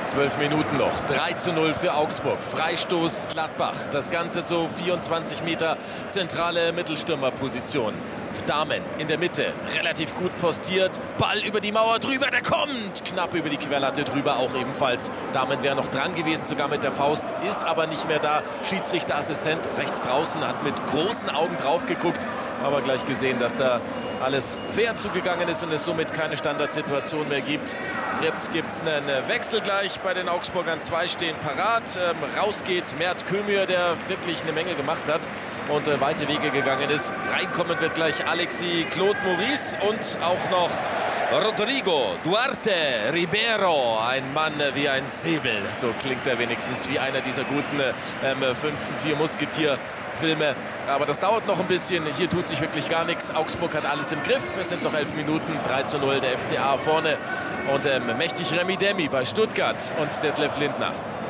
12 Minuten noch. 3:0 für Augsburg. Freistoß Gladbach. Das Ganze so 24 Meter zentrale Mittelstürmerposition. Dahmen in der Mitte. Relativ gut postiert. Ball über die Mauer drüber. Der kommt knapp über die Querlatte drüber. Auch ebenfalls. Dahmen wäre noch dran gewesen, sogar mit der Faust. Ist aber nicht mehr da. Schiedsrichterassistent rechts draußen hat mit großen Augen drauf geguckt. Aber gleich gesehen, dass da alles fair zugegangen ist und es somit keine Standardsituation mehr gibt. Jetzt gibt es einen Wechsel gleich bei den Augsburgern. 2 stehen parat. Rausgeht Mert Kömür, der wirklich eine Menge gemacht hat und weite Wege gegangen ist. Reinkommen wird gleich Alexis Claude Maurice und auch noch Rodrigo Duarte Ribeiro. Ein Mann wie ein Säbel. So klingt er wenigstens wie einer dieser guten 5-4 Musketier-Filme. Aber das dauert noch ein bisschen. Hier tut sich wirklich gar nichts. Augsburg hat alles im Griff. Es sind noch 11 Minuten. 3:0 der FCA vorne. Und mächtig Remi Demi bei Stuttgart und Detlef Lindner.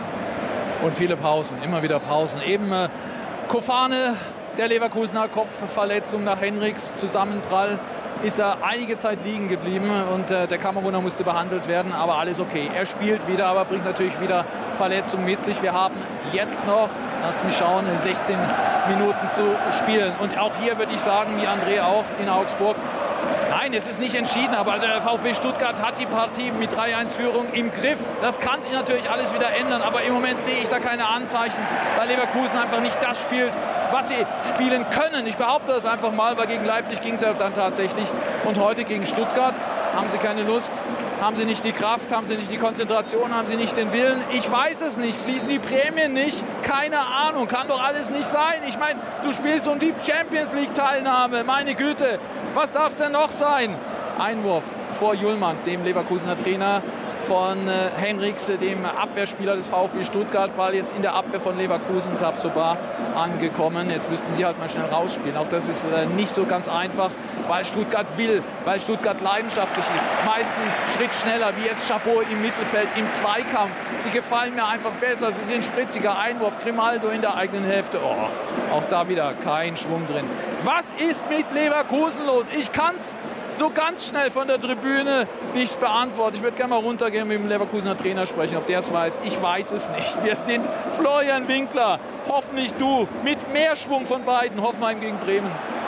Und viele Pausen, immer wieder Pausen. Eben Kofane, der Leverkusener, Kopfverletzung nach Henrichs, Zusammenprall. Ist er einige Zeit liegen geblieben und der Kameruner musste behandelt werden, aber alles okay. Er spielt wieder, aber bringt natürlich wieder Verletzungen mit sich. Wir haben jetzt noch, lasst mich schauen, 16 Minuten zu spielen. Und auch hier würde ich sagen, wie André auch in Augsburg, nein, es ist nicht entschieden, aber der VfB Stuttgart hat die Partie mit 3-1-Führung im Griff. Das kann sich natürlich alles wieder ändern, aber im Moment sehe ich da keine Anzeichen, weil Leverkusen einfach nicht das spielt, was sie spielen können. Ich behaupte das einfach mal, weil gegen Leipzig ging es ja dann tatsächlich. Und heute gegen Stuttgart haben sie keine Lust, haben sie nicht die Kraft, haben sie nicht die Konzentration, haben sie nicht den Willen. Ich weiß es nicht, fließen die Prämien nicht? Keine Ahnung, kann doch alles nicht sein. Ich meine, du spielst um die Champions-League-Teilnahme, meine Güte. Was darf es denn noch sein? Einwurf vor Julmann, dem Leverkusener Trainer, von Henrichs, dem Abwehrspieler des VfB Stuttgart. Ball jetzt in der Abwehr von Leverkusen, Tabsoba angekommen. Jetzt müssten sie halt mal schnell rausspielen. Auch das ist nicht so ganz einfach, weil Stuttgart will, weil Stuttgart leidenschaftlich ist. Meist einen Schritt schneller, wie jetzt Chabot im Mittelfeld, im Zweikampf. Sie gefallen mir einfach besser. Sie sind spritziger. Einwurf, Grimaldo in der eigenen Hälfte. Oh, auch da wieder kein Schwung drin. Was ist mit Leverkusen los? Ich kann's so ganz schnell von der Tribüne nicht beantworten. Ich würde gerne mal runtergehen mit dem Leverkusener Trainer sprechen, ob der es weiß. Ich weiß es nicht. Wir sind Florian Winkler, hoffentlich du, mit mehr Schwung von beiden, Hoffenheim gegen Bremen.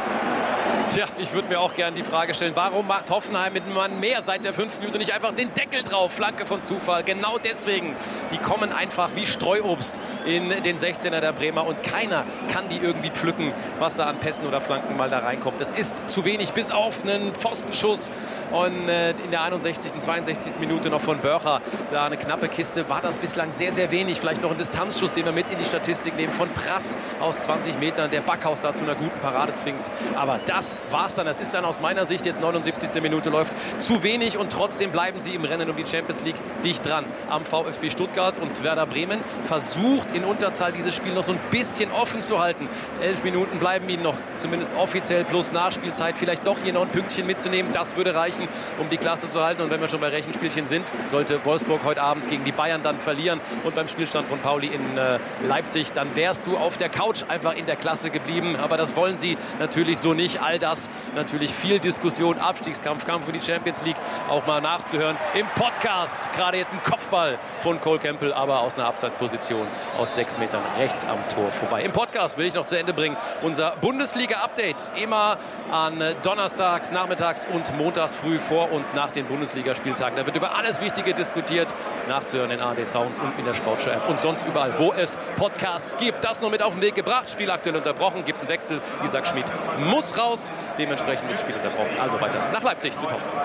Tja, ich würde mir auch gerne die Frage stellen, warum macht Hoffenheim mit einem Mann mehr seit der 5. Minute nicht einfach den Deckel drauf? Flanke von Zufall. Genau deswegen. Die kommen einfach wie Streuobst in den 16er der Bremer und keiner kann die irgendwie pflücken, was da an Pässen oder Flanken mal da reinkommt. Das ist zu wenig, bis auf einen Pfostenschuss. Und in der 61., 62. Minute noch von Börcher, da eine knappe Kiste, war das bislang sehr, sehr wenig. Vielleicht noch ein Distanzschuss, den wir mit in die Statistik nehmen, von Prass aus 20 Metern, der Backhaus da zu einer guten Parade zwingt. Aber das war's dann. Das ist dann aus meiner Sicht, jetzt 79. Minute läuft, zu wenig und trotzdem bleiben sie im Rennen um die Champions League dicht dran am VfB Stuttgart. Und Werder Bremen versucht in Unterzahl dieses Spiel noch so ein bisschen offen zu halten. 11 Minuten bleiben ihnen noch, zumindest offiziell, plus Nachspielzeit, vielleicht doch hier noch ein Pünktchen mitzunehmen. Das würde reichen, um die Klasse zu halten. Und wenn wir schon bei Rechenspielchen sind, sollte Wolfsburg heute Abend gegen die Bayern dann verlieren und beim Spielstand von Pauli in Leipzig, dann wärst du auf der Couch einfach in der Klasse geblieben. Aber das wollen sie natürlich so nicht. All das natürlich viel Diskussion, Abstiegskampf, Kampf für die Champions League auch mal nachzuhören im Podcast. Gerade jetzt ein Kopfball von Cole Campbell, aber aus einer Abseitsposition aus 6 Metern rechts am Tor vorbei. Im Podcast will ich noch zu Ende bringen unser Bundesliga-Update. Immer an donnerstags, nachmittags und montags früh vor und nach den Bundesligaspieltagen. Da wird über alles Wichtige diskutiert. Nachzuhören in ARD Sounds und in der Sportschau-App und sonst überall, wo es Podcasts gibt. Das nur mit auf den Weg gebracht. Spiel aktuell unterbrochen, gibt einen Wechsel. Isaac Schmid muss raus. Dementsprechend ist das Spiel unterbrochen. Also weiter nach Leipzig zu Thorsten.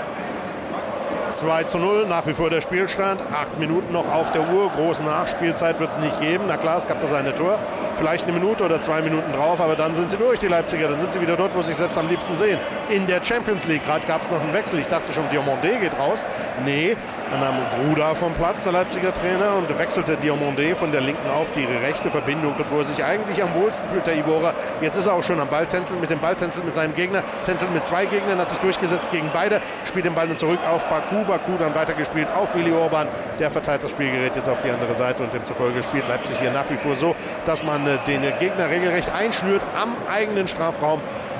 2:0, nach wie vor der Spielstand. 8 Minuten noch auf der Uhr. Große Nachspielzeit wird es nicht geben. Na klar, es gab das eine Tor. Vielleicht eine Minute oder 2 Minuten drauf, aber dann sind sie durch, die Leipziger. Dann sind sie wieder dort, wo sie sich selbst am liebsten sehen. In der Champions League. Gerade gab es noch einen Wechsel. Ich dachte schon, Diomandé geht raus. Nee, dann nahm Gruda vom Platz, der Leipziger Trainer, und wechselte Diomandé von der linken auf die rechte Verbindung, dort wo er sich eigentlich am wohlsten fühlt, der Ivora. Jetzt ist er auch schon am Ball, tänzelt mit dem Ball, tänzelt mit seinem Gegner, tänzelt mit 2 Gegnern, hat sich durchgesetzt gegen beide, spielt den Ball dann zurück auf Baku. Baku dann weitergespielt auf Willi Orban. Der verteilt das Spielgerät jetzt auf die andere Seite und demzufolge spielt Leipzig hier nach wie vor so, dass man den Gegner regelrecht einschnürt am eigenen Strafraum.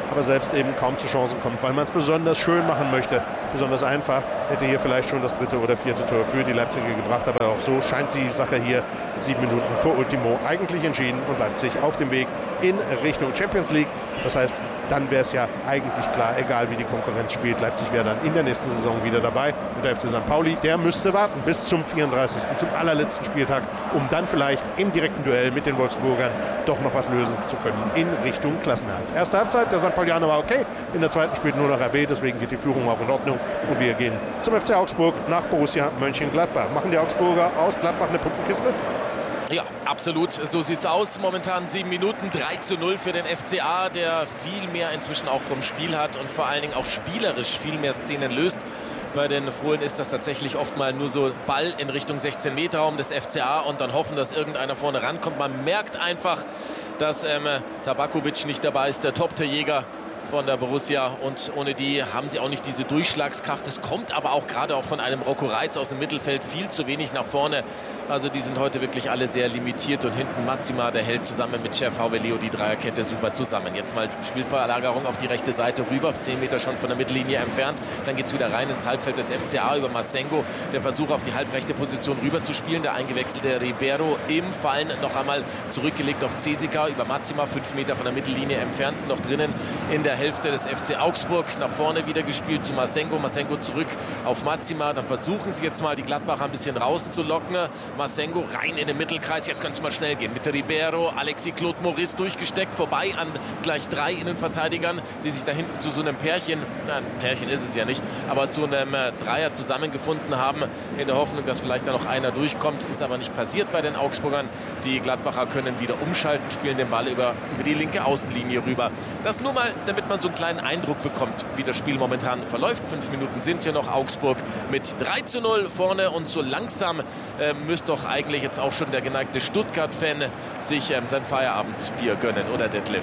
aber selbst eben kaum zu Chancen kommt, weil man es besonders schön machen möchte, besonders einfach, hätte hier vielleicht schon das 3. oder 4. Tor für die Leipziger gebracht, aber auch so scheint die Sache hier 7 Minuten vor Ultimo eigentlich entschieden und Leipzig auf dem Weg in Richtung Champions League. Das heißt, dann wäre es ja eigentlich klar, egal wie die Konkurrenz spielt, Leipzig wäre dann in der nächsten Saison wieder dabei. Und der FC St. Pauli, der müsste warten bis zum 34., zum allerletzten Spieltag, um dann vielleicht im direkten Duell mit den Wolfsburgern doch noch was lösen zu können in Richtung Klassenerhalt. Erste Halbzeit, der St. Paulianer war okay, in der zweiten spielt nur noch RB, deswegen geht die Führung auch in Ordnung und wir gehen zum FC Augsburg nach Borussia Mönchengladbach. Machen die Augsburger aus Gladbach eine Punktenkiste? Ja, absolut. So sieht's aus. Momentan 7 Minuten, 3:0 für den FCA, der viel mehr inzwischen auch vom Spiel hat und vor allen Dingen auch spielerisch viel mehr Szenen löst. Bei den Fohlen ist das tatsächlich oft mal nur so Ball in Richtung 16-Meter-Raum des FCA und dann hoffen, dass irgendeiner vorne rankommt. Man merkt einfach, dass Tabakovic nicht dabei ist, der Top-Torjäger von der Borussia, und ohne die haben sie auch nicht diese Durchschlagskraft. Es kommt aber auch gerade auch von einem Rocco Reitz aus dem Mittelfeld viel zu wenig nach vorne. Also die sind heute wirklich alle sehr limitiert und hinten Matsima, der hält zusammen mit Chef Leo die Dreierkette super zusammen. Jetzt mal Spielverlagerung auf die rechte Seite rüber, 10 Meter schon von der Mittellinie entfernt. Dann geht es wieder rein ins Halbfeld des FCA über Masengo. Der Versuch auf die halbrechte Position rüber zu spielen. Der eingewechselte Ribeiro im Fallen noch einmal zurückgelegt auf Cesika über Matsima, 5 Meter von der Mittellinie entfernt, noch drinnen in der Hälfte des FC Augsburg. Nach vorne wieder gespielt zu Masengo. Masengo zurück auf Matsima. Dann versuchen sie jetzt mal die Gladbacher ein bisschen rauszulocken. Masengo rein in den Mittelkreis. Jetzt könnte es mal schnell gehen. Mit der Ribeiro, Alexis Claude Maurice durchgesteckt. Vorbei an gleich 3 Innenverteidigern, die sich da hinten zu so einem Pärchen, nein, Pärchen ist es ja nicht, aber zu einem Dreier zusammengefunden haben. In der Hoffnung, dass vielleicht da noch einer durchkommt. Ist aber nicht passiert bei den Augsburgern. Die Gladbacher können wieder umschalten, spielen den Ball über die linke Außenlinie rüber. Das nur mal, damit man so einen kleinen Eindruck bekommt, wie das Spiel momentan verläuft. 5 Minuten sind es ja noch. Augsburg mit 3:0 vorne und so langsam müsste doch eigentlich jetzt auch schon der geneigte Stuttgart-Fan sich sein Feierabendbier gönnen, oder Detlef?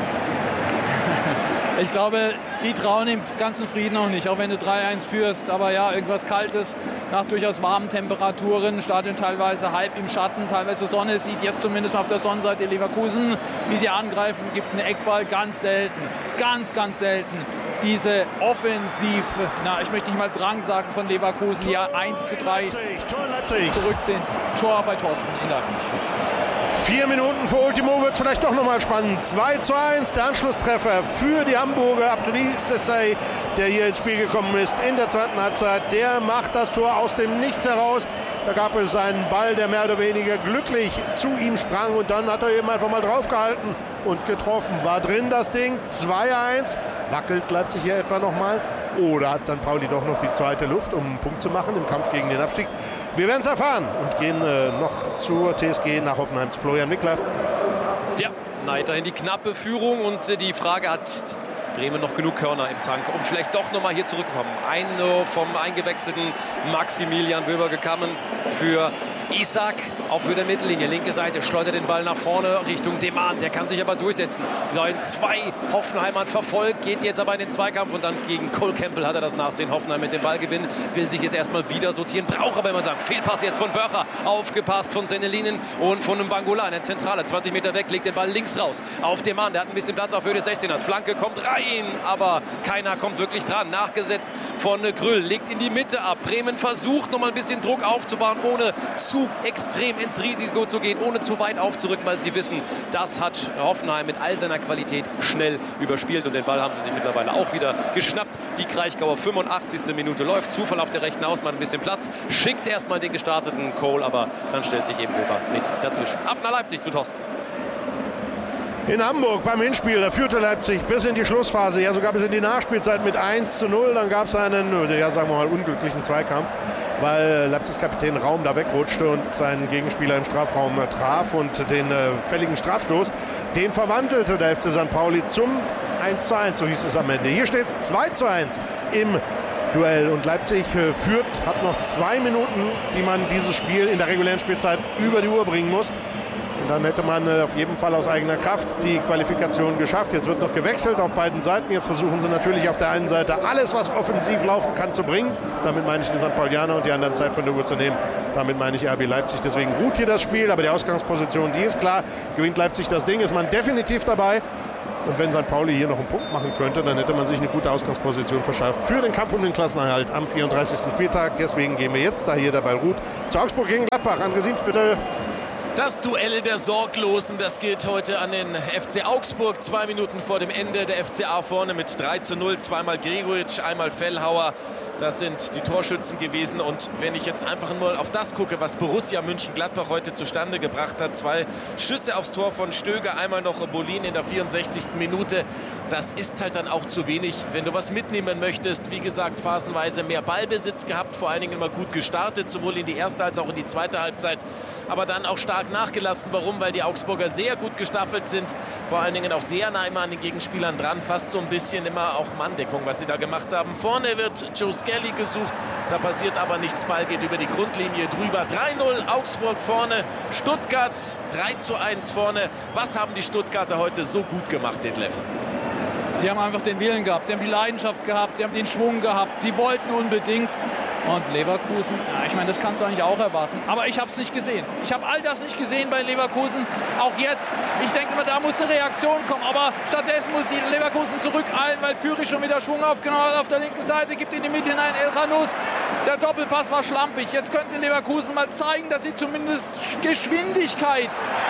Ich glaube, die trauen im ganzen Frieden noch nicht, auch wenn du 3:1 führst. Aber ja, irgendwas Kaltes nach durchaus warmen Temperaturen. Stadion teilweise halb im Schatten, teilweise Sonne. Sieht jetzt zumindest mal auf der Sonnenseite Leverkusen, wie sie angreifen. Gibt einen Eckball, ganz selten, ganz selten. Diese offensiv, ich möchte nicht mal Drang sagen von Leverkusen, die ja 1:3 zurück sind. Tor bei Thorsten in Leipzig. 4 Minuten vor Ultimo wird es vielleicht doch noch mal spannend. 2:1, der Anschlusstreffer für die Hamburger. Abdoulaye Sessay, der hier ins Spiel gekommen ist in der zweiten Halbzeit, der macht das Tor aus dem Nichts heraus. Da gab es einen Ball, der mehr oder weniger glücklich zu ihm sprang und dann hat er eben einfach mal draufgehalten und getroffen. War drin das Ding, 2:1. Wackelt Leipzig hier etwa noch mal? Oder hat St. Pauli doch noch die zweite Luft, um einen Punkt zu machen im Kampf gegen den Abstieg? Wir werden es erfahren und gehen noch zur TSG nach Hoffenheim zu Florian Wickler. Ja, weiterhin die knappe Führung und die Frage, hat Bremen noch genug Körner im Tank, um vielleicht doch noch mal hier zurückzukommen. Vom eingewechselten Maximilian Wöber gekommen für Isak, auch für der Mittellinie, linke Seite, schleudert den Ball nach vorne Richtung Deman, der kann sich aber durchsetzen. Vielleicht 2 Hoffenheimern verfolgt, geht jetzt aber in den Zweikampf und dann gegen Cole Campbell hat er das Nachsehen. Hoffenheim mit dem Ballgewinn, will sich jetzt erstmal wieder sortieren, braucht aber immer sagen, Fehlpass jetzt von Börcher, aufgepasst von Sennelinen und von einem Bangola in der Zentrale, 20 Meter weg, legt den Ball links raus auf Deman, der hat ein bisschen Platz auf Höhe des 16ers, Flanke kommt rein, aber keiner kommt wirklich dran, nachgesetzt von Grüll, legt in die Mitte ab, Bremen versucht noch mal ein bisschen Druck aufzubauen, ohne zu extrem ins Risiko zu gehen, ohne zu weit aufzurücken, weil sie wissen, das hat Hoffenheim mit all seiner Qualität schnell überspielt und den Ball haben sie sich mittlerweile auch wieder geschnappt. Die Kraichgauer 85. Minute läuft, Zufall auf der rechten Außenbahn, ein bisschen Platz, schickt erstmal den gestarteten Cole, aber dann stellt sich eben Weber mit dazwischen. Ab nach Leipzig zu Thorsten. In Hamburg beim Hinspiel, da führte Leipzig bis in die Schlussphase, ja sogar bis in die Nachspielzeit mit 1:0. Dann gab es einen, ja sagen wir mal, unglücklichen Zweikampf, weil Leipzigs Kapitän Raum da wegrutschte und seinen Gegenspieler im Strafraum traf und den fälligen Strafstoß, den verwandelte der FC St. Pauli zum 1:1, so hieß es am Ende. Hier steht es 2:1 im Duell und Leipzig führt, hat noch 2 Minuten, die man dieses Spiel in der regulären Spielzeit über die Uhr bringen muss. Und dann hätte man auf jeden Fall aus eigener Kraft die Qualifikation geschafft. Jetzt wird noch gewechselt auf beiden Seiten. Jetzt versuchen sie natürlich auf der einen Seite alles, was offensiv laufen kann, zu bringen. Damit meine ich die St. Paulianer und die anderen Zeit von der Uhr zu nehmen. Damit meine ich RB Leipzig. Deswegen ruht hier das Spiel. Aber die Ausgangsposition, die ist klar. Gewinnt Leipzig das Ding, ist man definitiv dabei. Und wenn St. Pauli hier noch einen Punkt machen könnte, dann hätte man sich eine gute Ausgangsposition verschafft für den Kampf um den Klassenerhalt am 34. Spieltag. Deswegen gehen wir jetzt, da hier der Ball ruht, zu Augsburg gegen Gladbach. André Sims, bitte. Das Duell der Sorglosen, das geht heute an den FC Augsburg. 2 Minuten vor dem Ende, der FCA vorne mit 3:0. Zweimal Gregoritsch, einmal Fellhauer. Das sind die Torschützen gewesen. Und wenn ich jetzt einfach mal auf das gucke, was Borussia Mönchengladbach heute zustande gebracht hat. 2 Schüsse aufs Tor von Stöger, einmal noch Bolin in der 64. Minute. Das ist halt dann auch zu wenig, wenn du was mitnehmen möchtest. Wie gesagt, phasenweise mehr Ballbesitz gehabt, vor allen Dingen immer gut gestartet, sowohl in die erste als auch in die zweite Halbzeit. Aber dann auch stark nachgelassen. Warum? Weil die Augsburger sehr gut gestaffelt sind. Vor allen Dingen auch sehr nah immer an den Gegenspielern dran. Fast so ein bisschen immer auch Manndeckung, was sie da gemacht haben. Vorne wird Joe Skelly gesucht. Da passiert aber nichts. Ball geht über die Grundlinie drüber. 3:0 Augsburg vorne. Stuttgart 3:1 vorne. Was haben die Stuttgarter heute so gut gemacht, Detlef? Sie haben einfach den Willen gehabt. Sie haben die Leidenschaft gehabt. Sie haben den Schwung gehabt. Sie wollten unbedingt. Und Leverkusen, ja, ich meine, das kannst du eigentlich auch erwarten. Aber ich habe es nicht gesehen. Ich habe all das nicht gesehen bei Leverkusen. Auch jetzt. Ich denke immer, da muss eine Reaktion kommen. Aber stattdessen muss Leverkusen zurückeilen, weil Führig schon wieder Schwung aufgenommen hat auf der linken Seite. Gibt in die Mitte hinein El Khanous. Der Doppelpass war schlampig. Jetzt könnte Leverkusen mal zeigen, dass sie zumindest Geschwindigkeit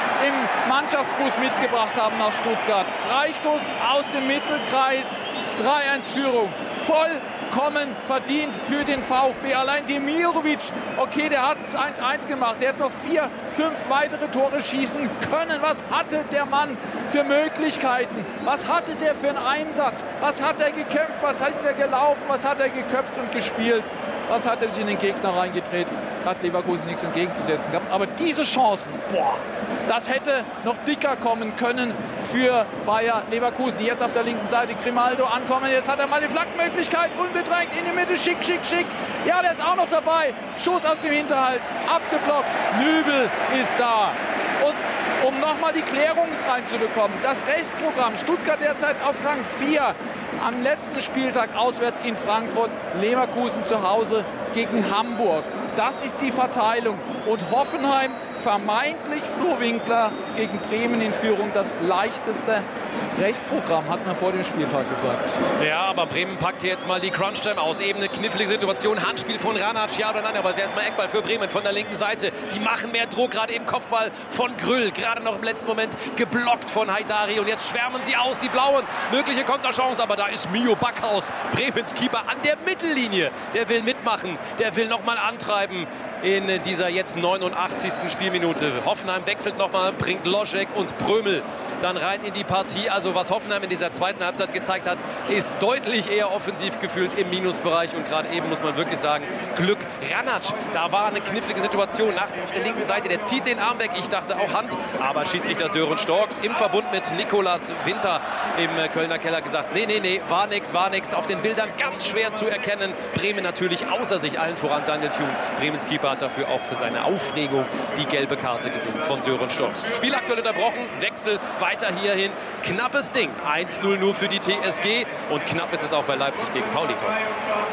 im Mannschaftsbus mitgebracht haben nach Stuttgart. Freistoß aus dem Mittelkreis. 3:1 Führung. Vollkommen verdient für den VfB. Allein Demirovic, okay, der hat 1:1 gemacht. Der hat noch 4, 5 weitere Tore schießen können. Was hatte der Mann für Möglichkeiten? Was hatte der für einen Einsatz? Was hat er gekämpft? Was hat er gelaufen? Was hat er geköpft und gespielt? Was hat er sich in den Gegner reingedreht? Hat Leverkusen nichts entgegenzusetzen gehabt. Aber diese Chancen, boah, das hätte noch dicker kommen können für Bayer Leverkusen, die jetzt auf der linken Seite Grimaldo ankommen. Jetzt hat er mal die Flankenmöglichkeit, unbedrängt in die Mitte, schick. Ja, der ist auch noch dabei. Schuss aus dem Hinterhalt, abgeblockt. Nübel ist da. Und um nochmal die Klärung reinzubekommen, das Restprogramm, Stuttgart derzeit auf Rang 4. Am letzten Spieltag auswärts in Frankfurt, Leverkusen zu Hause gegen Hamburg. Das ist die Verteilung. Und Hoffenheim, vermeintlich Flo Winkler gegen Bremen in Führung. Das leichteste Restprogramm, hat man vor dem Spieltag gesagt. Ja, aber Bremen packt jetzt mal die Crunch-Time aus. Eben eine knifflige Situation. Handspiel von Ranac, ja oder nein. Aber es ist erstmal Eckball für Bremen von der linken Seite. Die machen mehr Druck, gerade eben Kopfball von Grüll. Gerade noch im letzten Moment geblockt von Haidari. Und jetzt schwärmen sie aus, die Blauen. Mögliche Konterchance, aber da ist Mio Backhaus, Bremens Keeper, an der Mittellinie. Der will mitmachen, der will nochmal antreiben in dieser jetzt 89. Spielminute. Hoffenheim wechselt nochmal, bringt Loschek und Prömel dann rein in die Partie. Also was Hoffenheim in dieser zweiten Halbzeit gezeigt hat, ist deutlich eher offensiv gefühlt im Minusbereich. Und gerade eben muss man wirklich sagen, Glück. Ranac, da war eine knifflige Situation auf der linken Seite. Der zieht den Arm weg. Ich dachte auch Hand. Aber Schiedsrichter Sören Storks im Verbund mit Nikolas Winter im Kölner Keller gesagt, nee, war nix. Auf den Bildern ganz schwer zu erkennen. Bremen natürlich außer sich, allen voran Daniel Thune. Bremens Keeper hat dafür auch für seine Aufregung die gelbe Karte gesehen von Sören Storks. Spiel aktuell unterbrochen, Wechsel weiter hierhin. Knappes Ding. 1:0 nur für die TSG. Und knapp ist es auch bei Leipzig gegen Pauli, Thorsten.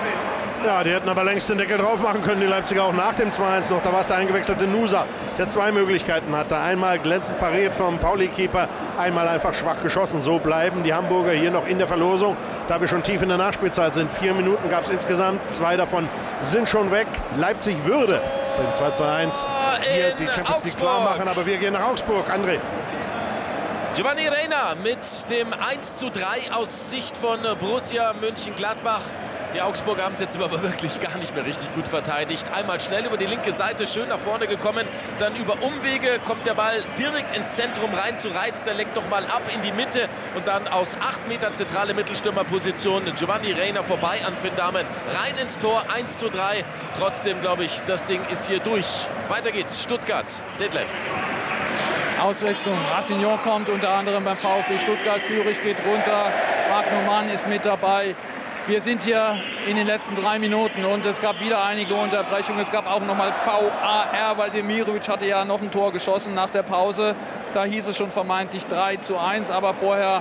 Ja, die hätten aber längst den Deckel drauf machen können, die Leipziger auch nach dem 2:1 noch. Da war es der eingewechselte Nusa, der 2 Möglichkeiten hatte. Einmal glänzend pariert vom Pauli-Keeper, einmal einfach schwach geschossen. So bleiben die Hamburger hier noch in der Verlosung, da wir schon tief in der Nachspielzeit sind. 4 Minuten gab es insgesamt, 2 davon sind schon weg. Leipzig würde beim 2:1 hier die Champions League klar machen, aber wir gehen nach Augsburg. André. Giovanni Reina mit dem 1:3 aus Sicht von Borussia Mönchengladbach. Die Augsburger haben es jetzt aber wirklich gar nicht mehr richtig gut verteidigt. Einmal schnell über die linke Seite, schön nach vorne gekommen. Dann über Umwege kommt der Ball direkt ins Zentrum rein zu Reitz. Der lenkt noch mal ab in die Mitte und dann aus 8 Meter zentrale Mittelstürmerposition. Giovanni Reina vorbei an Finn Dahmen. Rein ins Tor, 1:3. Trotzdem glaube ich, das Ding ist hier durch. Weiter geht's, Stuttgart, Detlef. Auswechslung, Rassignon kommt unter anderem beim VfB Stuttgart. Führig geht runter, Wagnumann ist mit dabei. Wir sind hier in den letzten 3 Minuten und es gab wieder einige Unterbrechungen. Es gab auch nochmal VAR, weil Demirovic hatte ja noch ein Tor geschossen nach der Pause. Da hieß es schon vermeintlich 3:1, aber vorher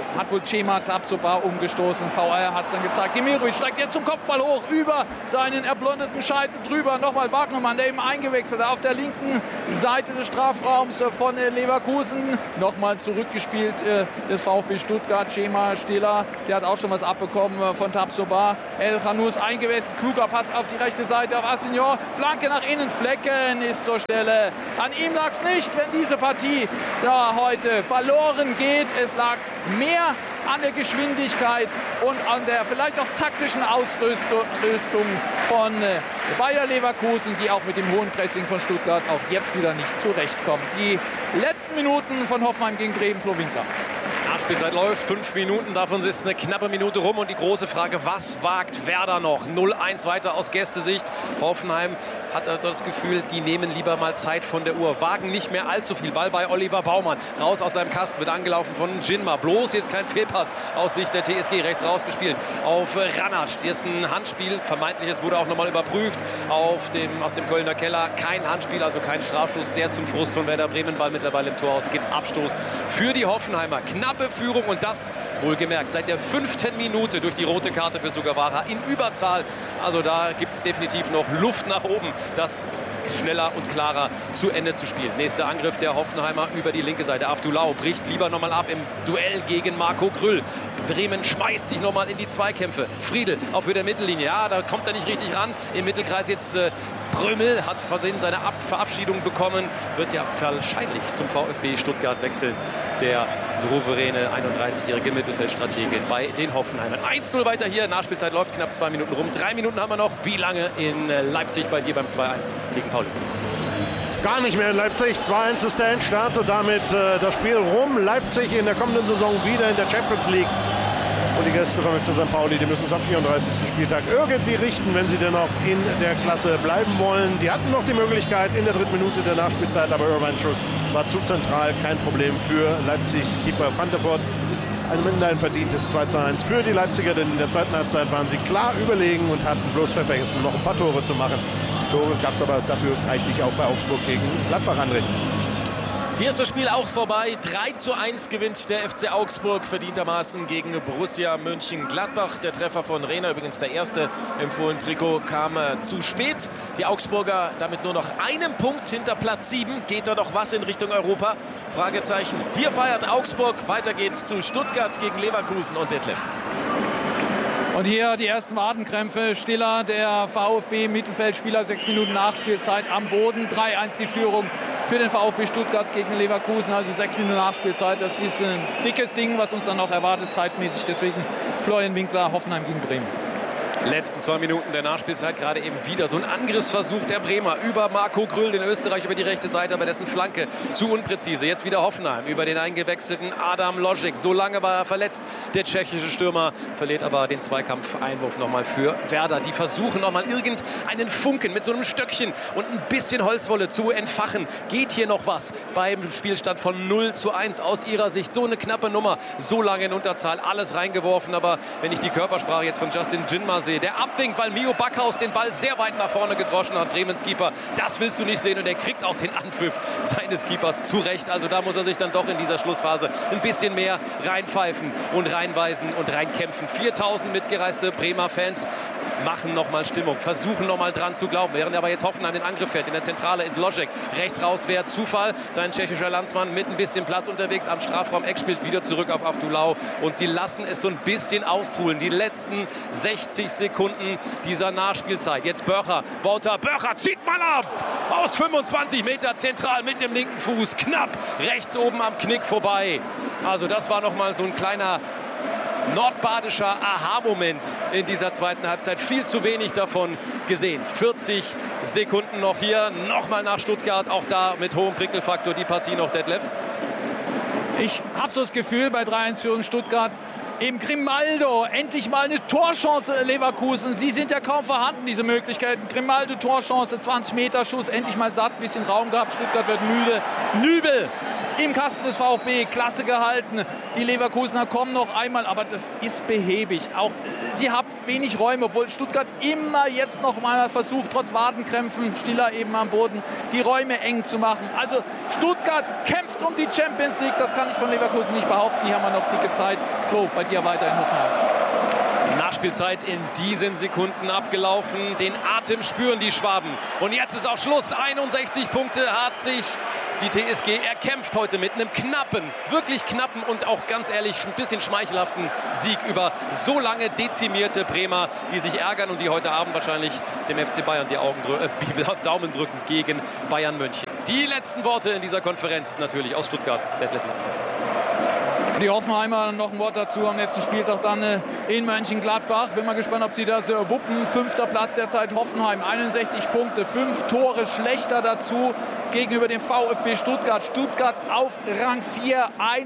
hat wohl Cema Tapsoba umgestoßen. VR hat es dann gezeigt. Demirovic steigt jetzt zum Kopfball hoch, über seinen erblondeten Scheitel drüber. Nochmal Wagnermann, der eben eingewechselt auf der linken Seite des Strafraums von Leverkusen. Nochmal zurückgespielt des VfB Stuttgart. Cema Stiller, der hat auch schon was abbekommen von Tapsoba. El Khanous eingewechselt. Kluger Pass auf die rechte Seite auf Assignon. Flanke nach innen. Flecken ist zur Stelle. An ihm lag es nicht, wenn diese Partie da heute verloren geht. Es lag mehr an der Geschwindigkeit und an der vielleicht auch taktischen Ausrüstung von Bayer Leverkusen, die auch mit dem hohen Pressing von Stuttgart auch jetzt wieder nicht zurechtkommt. Die letzten Minuten von Hoffenheim gegen Bremen, Flo Winkler. Nachspielzeit läuft, 5 Minuten, davon ist eine knappe Minute rum und die große Frage, was wagt Werder noch? 0-1 weiter aus Gästesicht. Hoffenheim hat das Gefühl, die nehmen lieber mal Zeit von der Uhr, wagen nicht mehr allzu viel. Ball bei Oliver Baumann, raus aus seinem Kasten, wird angelaufen von Jinma. Bloß jetzt kein Fehlpass aus Sicht der TSG, rechts rausgespielt auf Ranac. Hier ist ein Handspiel, vermeintliches wurde auch nochmal überprüft aus dem Kölner Keller. Kein Handspiel, also kein Strafstoß, sehr zum Frust von Werder Bremen. Ball mittlerweile im Tor aus, gibt Abstoß für die Hoffenheimer. Knappe Führung und das wohlgemerkt seit der 5. Minute durch die rote Karte für Sugawara in Überzahl. Also da gibt es definitiv noch Luft nach oben, das schneller und klarer zu Ende zu spielen. Nächster Angriff der Hoffenheimer über die linke Seite. Avdulau bricht lieber nochmal ab im Duell gegen Marco Grüll. Bremen schmeißt sich nochmal in die Zweikämpfe. Friedel auf der Mittellinie. Ja, da kommt er nicht richtig ran. Im Mittelkreis jetzt Prömel hat versehen seine Verabschiedung bekommen. Wird ja wahrscheinlich zum VfB Stuttgart wechseln. Der souveräne 31-jährige Mittelfeldstratege bei den Hoffenheimern. 1-0 weiter hier. Nachspielzeit läuft knapp 2 Minuten rum. 3 Minuten haben wir noch. Wie lange in Leipzig bei dir beim 2-1 gegen Pauli? Gar nicht mehr in Leipzig. 2-1 ist der Endstart und damit das Spiel rum. Leipzig in der kommenden Saison wieder in der Champions League. Und die Gäste von FC St. Pauli, die müssen es am 34. Spieltag irgendwie richten, wenn sie denn auch in der Klasse bleiben wollen. Die hatten noch die Möglichkeit in der 3. Minute der Nachspielzeit, aber Irvine Schuss war zu zentral. Kein Problem für Leipzigs Keeper Van der Voort. Ein verdientes 2-1 für die Leipziger, denn in der zweiten Halbzeit waren sie klar überlegen und hatten bloß vergessen, noch ein paar Tore zu machen. Tore gab es aber dafür reichlich auch bei Augsburg gegen Gladbach, André. Hier ist das Spiel auch vorbei. 3-1 gewinnt der FC Augsburg verdientermaßen gegen Borussia Mönchengladbach. Der Treffer von Rehner, übrigens der erste im Fohlen-Trikot, kam zu spät. Die Augsburger damit nur noch einen Punkt hinter Platz 7. Geht da noch was in Richtung Europa? Fragezeichen. Hier feiert Augsburg. Weiter geht's zu Stuttgart gegen Leverkusen und Detlef. Und hier die ersten Wadenkrämpfe. Stiller, der VfB-Mittelfeldspieler, 6 Minuten Nachspielzeit am Boden. 3-1 die Führung für den VfB Stuttgart gegen Leverkusen. Also 6 Minuten Nachspielzeit. Das ist ein dickes Ding, was uns dann noch erwartet zeitmäßig. Deswegen Florian Winkler, Hoffenheim gegen Bremen. Letzten 2 Minuten der Nachspielzeit gerade eben wieder so ein Angriffsversuch der Bremer über Marco Grüll, den Österreich, über die rechte Seite, aber dessen Flanke zu unpräzise. Jetzt wieder Hoffenheim über den eingewechselten Adam Logic. So lange war er verletzt, der tschechische Stürmer, verliert aber den Zweikampf-Einwurf nochmal für Werder. Die versuchen nochmal irgendeinen Funken mit so einem Stöckchen und ein bisschen Holzwolle zu entfachen. Geht hier noch was beim Spielstand von 0-1 aus ihrer Sicht? So eine knappe Nummer, so lange in Unterzahl, alles reingeworfen. Aber wenn ich die Körpersprache jetzt von Justin Jinma sehe, der abwinkt, weil Mio Backhaus den Ball sehr weit nach vorne gedroschen hat. Bremens Keeper, das willst du nicht sehen. Und er kriegt auch den Anpfiff seines Keepers zurecht. Also da muss er sich dann doch in dieser Schlussphase ein bisschen mehr reinpfeifen und reinweisen und reinkämpfen. 4000 mitgereiste Bremer Fans machen nochmal Stimmung, versuchen nochmal dran zu glauben. Während aber jetzt Hoffenheim den Angriff fährt. In der Zentrale ist Logic. Rechts raus wäre Zufall. Sein tschechischer Landsmann mit ein bisschen Platz unterwegs am Strafraum-Eck, spielt wieder zurück auf Avdulau. Und sie lassen es so ein bisschen austrulen. Die letzten 60 Sekunden dieser Nachspielzeit. Jetzt Börcher. Walter Börcher zieht mal ab. Aus 25 Meter zentral mit dem linken Fuß. Knapp rechts oben am Knick vorbei. Also das war nochmal so ein kleiner nordbadischer Aha-Moment in dieser zweiten Halbzeit. Viel zu wenig davon gesehen. 40 Sekunden noch hier. Nochmal nach Stuttgart. Auch da mit hohem Prickelfaktor die Partie noch, Detlef. Ich habe so das Gefühl bei 3-1 für Stuttgart, eben Grimaldo, endlich mal eine Torchance Leverkusen. Sie sind ja kaum vorhanden, diese Möglichkeiten. Grimaldo, Torchance, 20 Meter Schuss, endlich mal satt, ein bisschen Raum gehabt. Stuttgart wird müde. Nübel im Kasten des VfB, klasse gehalten. Die Leverkusener kommen noch einmal, aber das ist behäbig. Auch sie haben wenig Räume, obwohl Stuttgart immer jetzt noch mal versucht, trotz Wadenkrämpfen, Stiller eben am Boden, die Räume eng zu machen. Also Stuttgart kämpft um die Champions League, das kann ich von Leverkusen nicht behaupten. Hier haben wir noch dicke Zeit. Flo, bei dir weiter in Hoffenheim. Nachspielzeit in diesen Sekunden abgelaufen. Den Atem spüren die Schwaben. Und jetzt ist auch Schluss. 61 Punkte hat sich die TSG erkämpft heute mit einem knappen, wirklich knappen und auch ganz ehrlich ein bisschen schmeichelhaften Sieg über so lange dezimierte Bremer, die sich ärgern und die heute Abend wahrscheinlich dem FC Bayern die Daumen drücken gegen Bayern München. Die letzten Worte in dieser Konferenz natürlich aus Stuttgart. Detlef Lang. Die Hoffenheimer noch ein Wort dazu am letzten Spieltag dann in Mönchengladbach. Bin mal gespannt, ob sie das wuppen. 5. Platz derzeit Hoffenheim, 61 Punkte, 5 Tore schlechter dazu gegenüber dem VfB Stuttgart. Stuttgart auf Rang 4,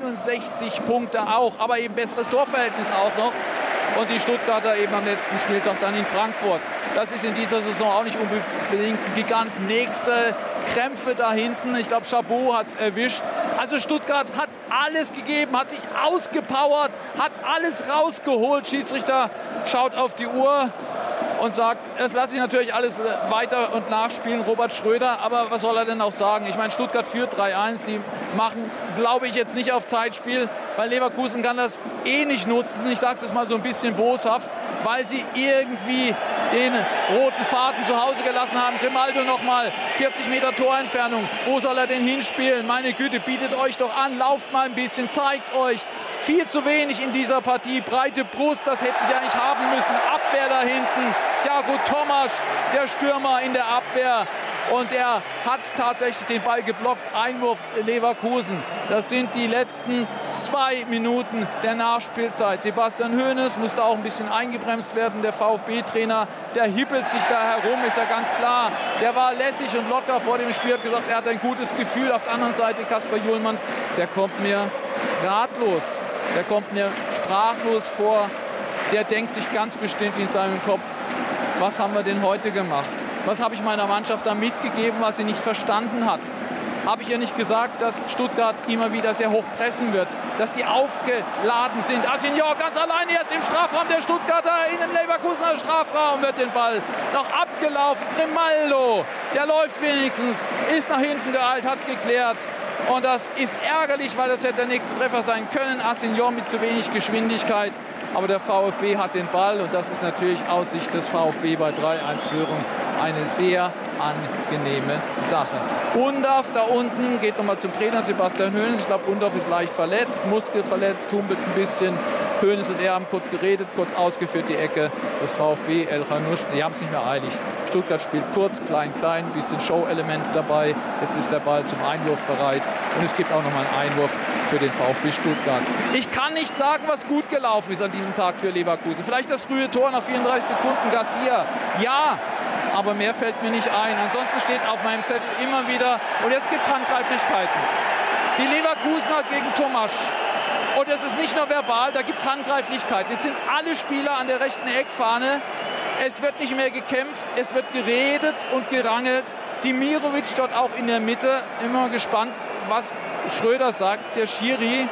61 Punkte auch, aber eben besseres Torverhältnis auch noch. Und die Stuttgarter eben am letzten Spieltag dann in Frankfurt. Das ist in dieser Saison auch nicht unbedingt ein Gigant. Nächste Krämpfe da hinten. Ich glaube, Chabot hat es erwischt. Also Stuttgart hat alles gegeben, hat sich ausgepowert, hat alles rausgeholt. Schiedsrichter schaut auf die Uhr und sagt, das lasse ich natürlich alles weiter und nachspielen, Robert Schröder. Aber was soll er denn auch sagen? Ich meine, Stuttgart führt 3-1. Die machen, glaube ich, jetzt nicht auf Zeitspiel, weil Leverkusen kann das eh nicht nutzen. Ich sage es mal so ein bisschen boshaft, weil sie irgendwie den roten Faden zu Hause gelassen haben. Grimaldo nochmal, 40 Meter Torentfernung. Wo soll er denn hinspielen? Meine Güte, bietet euch doch an, lauft mal ein bisschen, zeigt euch. Viel zu wenig in dieser Partie. Breite Brust, das hätten sie eigentlich haben müssen. Abwehr da hinten. Thiago Tomasch, der Stürmer in der Abwehr. Und er hat tatsächlich den Ball geblockt. Einwurf Leverkusen. Das sind die letzten 2 Minuten der Nachspielzeit. Sebastian Hoeneß musste auch ein bisschen eingebremst werden. Der VfB-Trainer, der hippelt sich da herum, ist ja ganz klar. Der war lässig und locker vor dem Spiel, hat gesagt, er hat ein gutes Gefühl. Auf der anderen Seite Kasper Hjulmand, der kommt mir ratlos. Der kommt mir sprachlos vor. Der denkt sich ganz bestimmt in seinem Kopf, was haben wir denn heute gemacht? Was habe ich meiner Mannschaft da mitgegeben, was sie nicht verstanden hat? Habe ich ja nicht gesagt, dass Stuttgart immer wieder sehr hoch pressen wird, dass die aufgeladen sind. Asenjo ganz alleine jetzt im Strafraum der Stuttgarter, in dem Leverkusener Strafraum wird den Ball noch abgelaufen. Grimaldo, der läuft wenigstens, ist nach hinten geeilt, hat geklärt. Und das ist ärgerlich, weil das hätte der nächste Treffer sein können. Asenjo mit zu wenig Geschwindigkeit. Aber der VfB hat den Ball und das ist natürlich aus Sicht des VfB bei 3-1-Führung eine sehr angenehme Sache. Undorf da unten geht nochmal zum Trainer Sebastian Hoeneß. Ich glaube, Undorf ist leicht verletzt, muskelverletzt, humpelt ein bisschen. Hoeneß und er haben kurz geredet, kurz ausgeführt die Ecke. Das VfB, El Khanouch, die haben es nicht mehr eilig. Stuttgart spielt kurz, klein, ein bisschen Show-Element dabei. Jetzt ist der Ball zum Einwurf bereit und es gibt auch nochmal einen Einwurf für den VfB Stuttgart. Ich kann nicht sagen, was gut gelaufen ist an diesem Tag für Leverkusen. Vielleicht das frühe Tor nach 34 Sekunden, Garcia. Ja, aber mehr fällt mir nicht ein. Ansonsten steht auf meinem Zettel immer wieder, und jetzt gibt es Handgreiflichkeiten. Die Leverkusener gegen Tomasch. Und es ist nicht nur verbal, da gibt es Handgreiflichkeiten. Es sind alle Spieler an der rechten Eckfahne. Es wird nicht mehr gekämpft, es wird geredet und gerangelt. Dimirovic dort auch in der Mitte. Immer gespannt, was Schröder sagt. Der Schiri,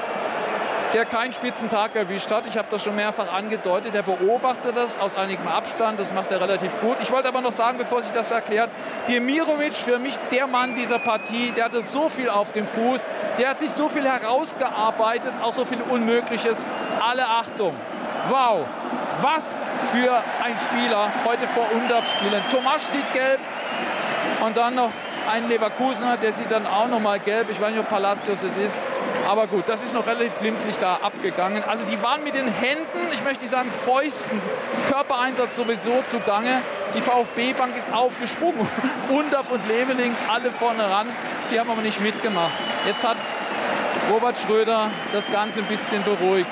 der keinen Spitzentag erwischt hat. Ich habe das schon mehrfach angedeutet. Der beobachtet das aus einigem Abstand. Das macht er relativ gut. Ich wollte aber noch sagen, bevor sich das erklärt, Dimirovic, für mich der Mann dieser Partie, der hatte so viel auf dem Fuß. Der hat sich so viel herausgearbeitet, auch so viel Unmögliches. Alle Achtung. Wow, was für ein Spieler heute vor Undorf spielen. Tomasch sieht gelb und dann noch ein Leverkusener, der sieht dann auch noch mal gelb. Ich weiß nicht, ob Palacios es ist. Aber gut, das ist noch relativ glimpflich da abgegangen. Also die waren mit den Händen, ich möchte nicht sagen Fäusten, Körpereinsatz sowieso zugange. Die VfB-Bank ist aufgesprungen. Undorf und Leveling, alle vorne ran. Die haben aber nicht mitgemacht. Jetzt hat Robert Schröder das Ganze ein bisschen beruhigt.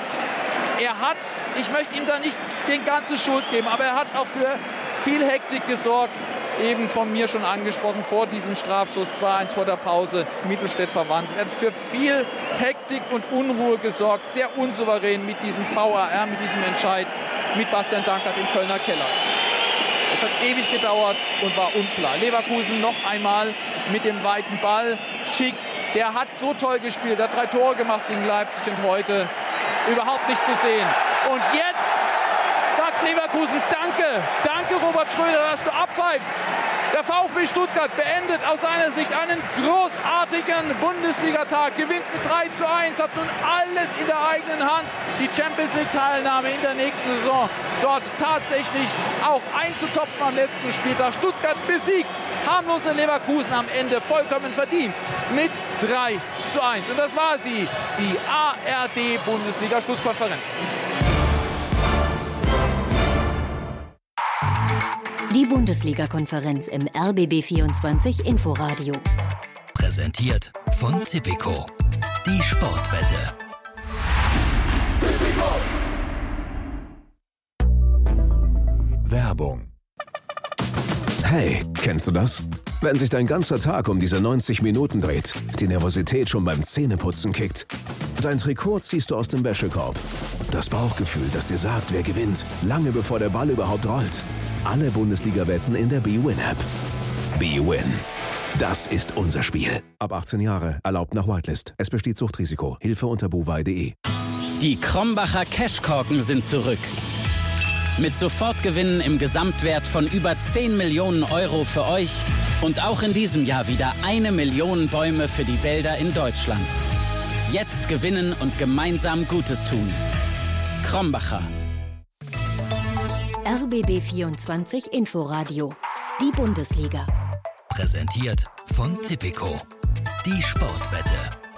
Er hat, ich möchte ihm da nicht den ganzen Schuld geben, aber er hat auch für viel Hektik gesorgt. Eben von mir schon angesprochen, vor diesem Strafschuss 2-1 vor der Pause, Mittelstädt verwandt. Er hat für viel Hektik und Unruhe gesorgt, sehr unsouverän mit diesem VAR, mit diesem Entscheid, mit Bastian Dankert im Kölner Keller. Es hat ewig gedauert und war unklar. Leverkusen noch einmal mit dem weiten Ball. Schick, der hat so toll gespielt, hat 3 Tore gemacht gegen Leipzig und heute überhaupt nicht zu sehen. Und jetzt sagt Leverkusen, danke Robert Schröder, dass du abpfeifst. Der VfB Stuttgart beendet aus seiner Sicht einen großartigen Bundesligatag, gewinnt mit 3:1, hat nun alles in der eigenen Hand, die Champions-League-Teilnahme in der nächsten Saison dort tatsächlich auch einzutopfen am letzten Spieltag. Stuttgart besiegt harmlose Leverkusen am Ende vollkommen verdient mit 3:1. Und das war sie, die ARD-Bundesliga-Schlusskonferenz. Die Bundesliga-Konferenz im RBB24 Inforadio. Präsentiert von Tipico. Die Sportwette. Werbung. Hey, kennst du das? Wenn sich dein ganzer Tag um diese 90 Minuten dreht, die Nervosität schon beim Zähneputzen kickt. Dein Trikot ziehst du aus dem Wäschekorb. Das Bauchgefühl, das dir sagt, wer gewinnt, lange bevor der Ball überhaupt rollt. Alle Bundesliga-Wetten in der BWin-App. BWin. Das ist unser Spiel. Ab 18 Jahre. Erlaubt nach Whitelist. Es besteht Suchtrisiko. Hilfe unter bovai.de. Die Krombacher Cashkorken sind zurück. Mit Sofortgewinnen im Gesamtwert von über 10 Millionen Euro für euch und auch in diesem Jahr wieder 1 Million Bäume für die Wälder in Deutschland. Jetzt gewinnen und gemeinsam Gutes tun. Krombacher. RBB24 Inforadio. Die Bundesliga. Präsentiert von Tipico. Die Sportwette.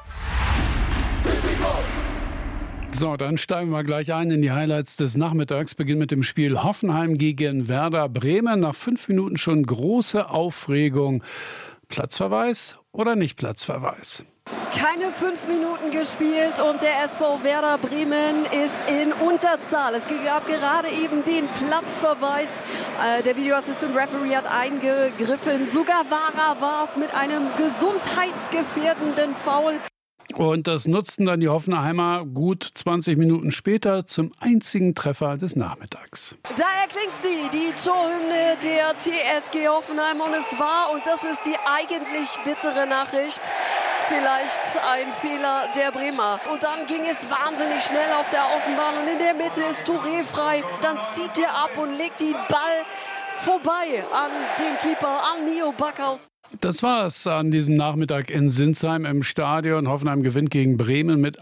So, dann steigen wir gleich ein in die Highlights des Nachmittags. Beginnen mit dem Spiel Hoffenheim gegen Werder Bremen. Nach 5 Minuten schon große Aufregung. Platzverweis oder nicht Platzverweis? Keine 5 Minuten gespielt und der SV Werder Bremen ist in Unterzahl. Es gab gerade eben den Platzverweis. Der Videoassistent Referee hat eingegriffen. Sogar Vara war es mit einem gesundheitsgefährdenden Foul. Und das nutzten dann die Hoffenheimer gut 20 Minuten später zum einzigen Treffer des Nachmittags. Da erklingt sie, die Torhymne der TSG Hoffenheim. Und es war, und das ist die eigentlich bittere Nachricht, vielleicht ein Fehler der Bremer. Und dann ging es wahnsinnig schnell auf der Außenbahn. Und in der Mitte ist Touré frei. Dann zieht er ab und legt den Ball vorbei an den Keeper, an Mio Backhaus. Das war es an diesem Nachmittag in Sinsheim im Stadion. Hoffenheim gewinnt gegen Bremen mit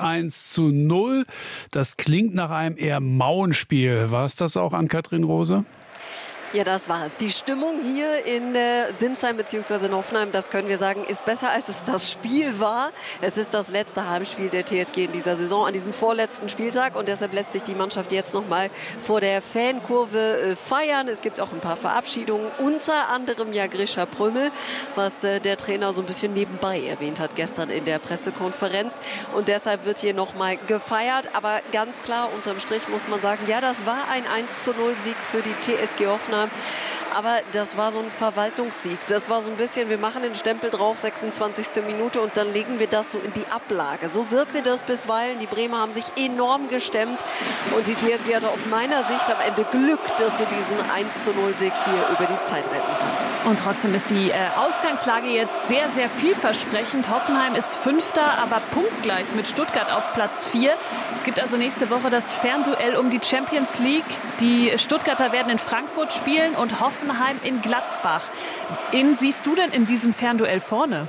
1:0. Das klingt nach einem eher mauen Spiel. War es das auch, Ann-Kathrin Rose? Ja, das war es. Die Stimmung hier in Sinsheim bzw. in Hoffenheim, das können wir sagen, ist besser, als es das Spiel war. Es ist das letzte Heimspiel der TSG in dieser Saison, an diesem vorletzten Spieltag. Und deshalb lässt sich die Mannschaft jetzt noch mal vor der Fankurve feiern. Es gibt auch ein paar Verabschiedungen, unter anderem ja Grisha Prömel, was der Trainer so ein bisschen nebenbei erwähnt hat gestern in der Pressekonferenz. Und deshalb wird hier noch mal gefeiert. Aber ganz klar, unterm Strich muss man sagen, ja, das war ein 1:0-Sieg für die TSG Hoffenheim. Aber das war so ein Verwaltungssieg. Das war so ein bisschen, wir machen den Stempel drauf, 26. Minute, und dann legen wir das so in die Ablage. So wirkte das bisweilen. Die Bremer haben sich enorm gestemmt und die TSG hatte aus meiner Sicht am Ende Glück, dass sie diesen 1:0-Sieg hier über die Zeit retten kann. Und trotzdem ist die Ausgangslage jetzt sehr, sehr vielversprechend. Hoffenheim ist Fünfter, aber punktgleich mit Stuttgart auf Platz 4. Es gibt also nächste Woche das Fernduell um die Champions League. Die Stuttgarter werden in Frankfurt spielen und Hoffenheim in Gladbach. Wen siehst du denn in diesem Fernduell vorne?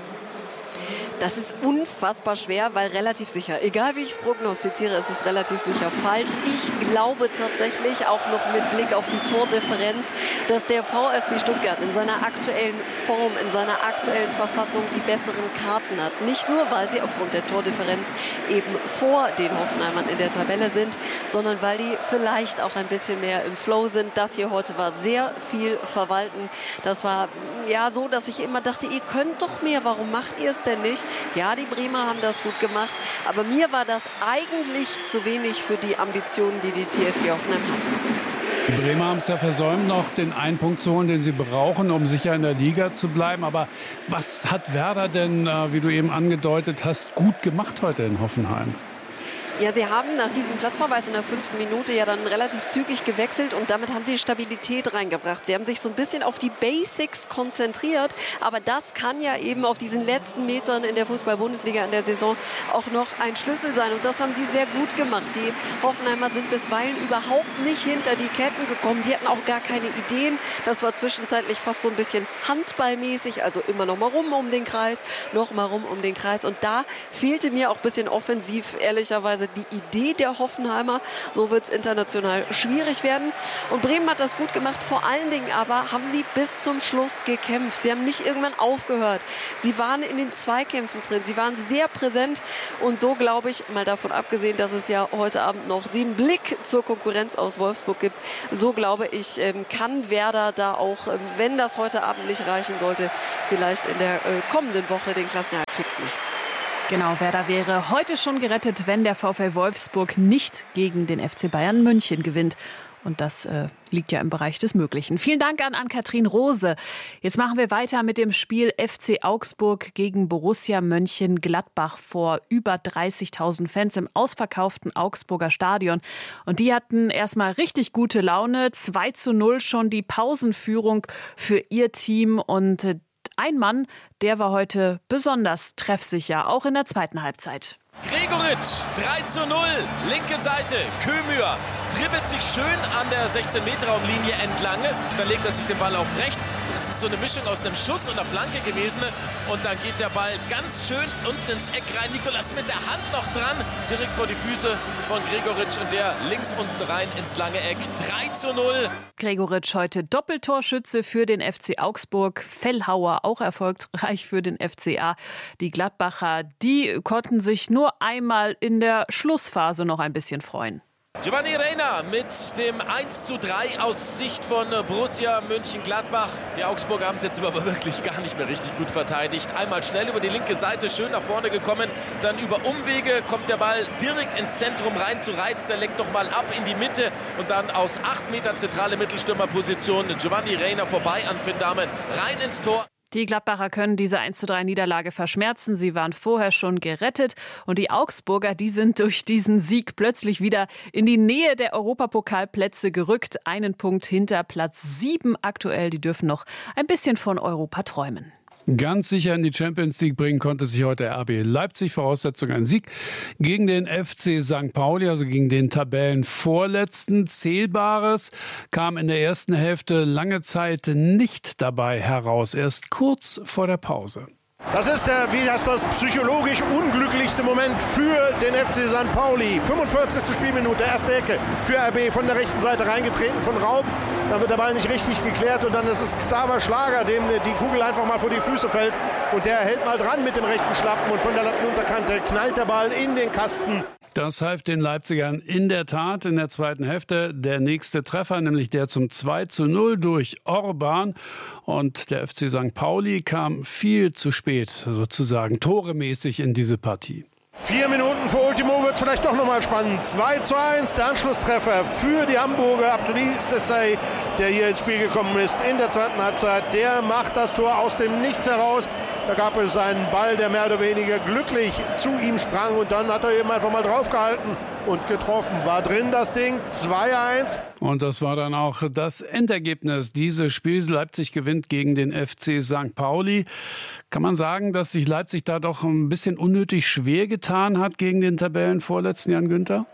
Das ist unfassbar schwer, weil relativ sicher, egal wie ich es prognostiziere, ist es relativ sicher falsch. Ich glaube tatsächlich, auch noch mit Blick auf die Tordifferenz, dass der VfB Stuttgart in seiner aktuellen Form, in seiner aktuellen Verfassung die besseren Karten hat. Nicht nur, weil sie aufgrund der Tordifferenz eben vor den Hoffenheimern in der Tabelle sind, sondern weil die vielleicht auch ein bisschen mehr im Flow sind. Das hier heute war sehr viel verwalten. Das war ja so, dass ich immer dachte, ihr könnt doch mehr, warum macht ihr es denn nicht? Ja, die Bremer haben das gut gemacht, aber mir war das eigentlich zu wenig für die Ambitionen, die die TSG Hoffenheim hat. Die Bremer haben es ja versäumt, noch den einen Punkt zu holen, den sie brauchen, um sicher in der Liga zu bleiben. Aber was hat Werder denn, wie du eben angedeutet hast, gut gemacht heute in Hoffenheim? Ja, sie haben nach diesem Platzverweis in der 5. Minute ja dann relativ zügig gewechselt und damit haben sie Stabilität reingebracht. Sie haben sich so ein bisschen auf die Basics konzentriert, aber das kann ja eben auf diesen letzten Metern in der Fußball-Bundesliga in der Saison auch noch ein Schlüssel sein und das haben sie sehr gut gemacht. Die Hoffenheimer sind bisweilen überhaupt nicht hinter die Ketten gekommen. Die hatten auch gar keine Ideen. Das war zwischenzeitlich fast so ein bisschen handballmäßig, also immer noch mal rum um den Kreis, noch mal rum um den Kreis und da fehlte mir auch ein bisschen offensiv, ehrlicherweise, die Idee der Hoffenheimer. So wird es international schwierig werden. Und Bremen hat das gut gemacht. Vor allen Dingen aber haben sie bis zum Schluss gekämpft. Sie haben nicht irgendwann aufgehört. Sie waren in den Zweikämpfen drin. Sie waren sehr präsent. Und so glaube ich, mal davon abgesehen, dass es ja heute Abend noch den Blick zur Konkurrenz aus Wolfsburg gibt, so glaube ich, kann Werder da auch, wenn das heute Abend nicht reichen sollte, vielleicht in der kommenden Woche den Klassenerhalt fix machen. Genau, Werder wäre heute schon gerettet, wenn der VfL Wolfsburg nicht gegen den FC Bayern München gewinnt. Und das liegt ja im Bereich des Möglichen. Vielen Dank an Ann-Kathrin Rose. Jetzt machen wir weiter mit dem Spiel FC Augsburg gegen Borussia Mönchengladbach vor über 30.000 Fans im ausverkauften Augsburger Stadion. Und die hatten erstmal richtig gute Laune. 2:0 schon die Pausenführung für ihr Team. Und ein Mann, der war heute besonders treffsicher, auch in der zweiten Halbzeit. Gregoritsch, 3:0, linke Seite, Kömür dribbelt sich schön an der 16-Meter-Raumlinie entlang, dann legt er sich den Ball auf rechts. Das ist so eine Mischung aus einem Schuss und einer Flanke gewesen und dann geht der Ball ganz schön unten ins Eck rein. Nikolas mit der Hand noch dran, direkt vor die Füße von Gregoritsch und der links unten rein ins lange Eck. 3:0. Gregoritsch heute Doppeltorschütze für den FC Augsburg, Fellhauer auch erfolgreich für den FCA. Die Gladbacher, die konnten sich nur einmal in der Schlussphase noch ein bisschen freuen. Giovanni Reina mit dem 1:3 aus Sicht von Borussia Mönchengladbach. Die Augsburger haben es jetzt aber wirklich gar nicht mehr richtig gut verteidigt. Einmal schnell über die linke Seite, schön nach vorne gekommen. Dann über Umwege kommt der Ball direkt ins Zentrum rein zu Reitz. Der lenkt nochmal ab in die Mitte und dann aus 8 Metern zentrale Mittelstürmerposition. Giovanni Reina vorbei an Finn Dahmen, rein ins Tor. Die Gladbacher können diese 1:3-Niederlage verschmerzen. Sie waren vorher schon gerettet. Und die Augsburger, die sind durch diesen Sieg plötzlich wieder in die Nähe der Europapokalplätze gerückt. Einen Punkt hinter Platz 7 aktuell. Die dürfen noch ein bisschen von Europa träumen. Ganz sicher in die Champions League bringen konnte sich heute RB Leipzig. Voraussetzung ein Sieg gegen den FC St. Pauli, also gegen den Tabellenvorletzten. Zählbares kam in der ersten Hälfte lange Zeit nicht dabei heraus. Erst kurz vor der Pause. Das ist das psychologisch unglücklichste Moment für den FC St. Pauli. 45. Spielminute, erste Ecke für RB, von der rechten Seite reingetreten von Raub. Dann wird der Ball nicht richtig geklärt und dann ist es Xaver Schlager, dem die Kugel einfach mal vor die Füße fällt. Und der hält mal dran mit dem rechten Schlappen und von der Lattenunterkante knallt der Ball in den Kasten. Das half den Leipzigern in der Tat in der zweiten Hälfte. Der nächste Treffer, nämlich der zum 2:0 durch Orban. Und der FC St. Pauli kam viel zu spät, sozusagen toremäßig in diese Partie. 4 Minuten vor Ultimo wird es vielleicht doch nochmal spannend. 2:1, der Anschlusstreffer für die Hamburger. Abdullah Sessay, der hier ins Spiel gekommen ist in der zweiten Halbzeit, der macht das Tor aus dem Nichts heraus. Da gab es einen Ball, der mehr oder weniger glücklich zu ihm sprang und dann hat er eben einfach mal draufgehalten und getroffen. War drin das Ding, 2:1. Und das war dann auch das Endergebnis dieses Spiels. Leipzig gewinnt gegen den FC St. Pauli. Kann man sagen, dass sich Leipzig da doch ein bisschen unnötig schwer getan hat gegen den Tabellenvorletzten Jan Günther?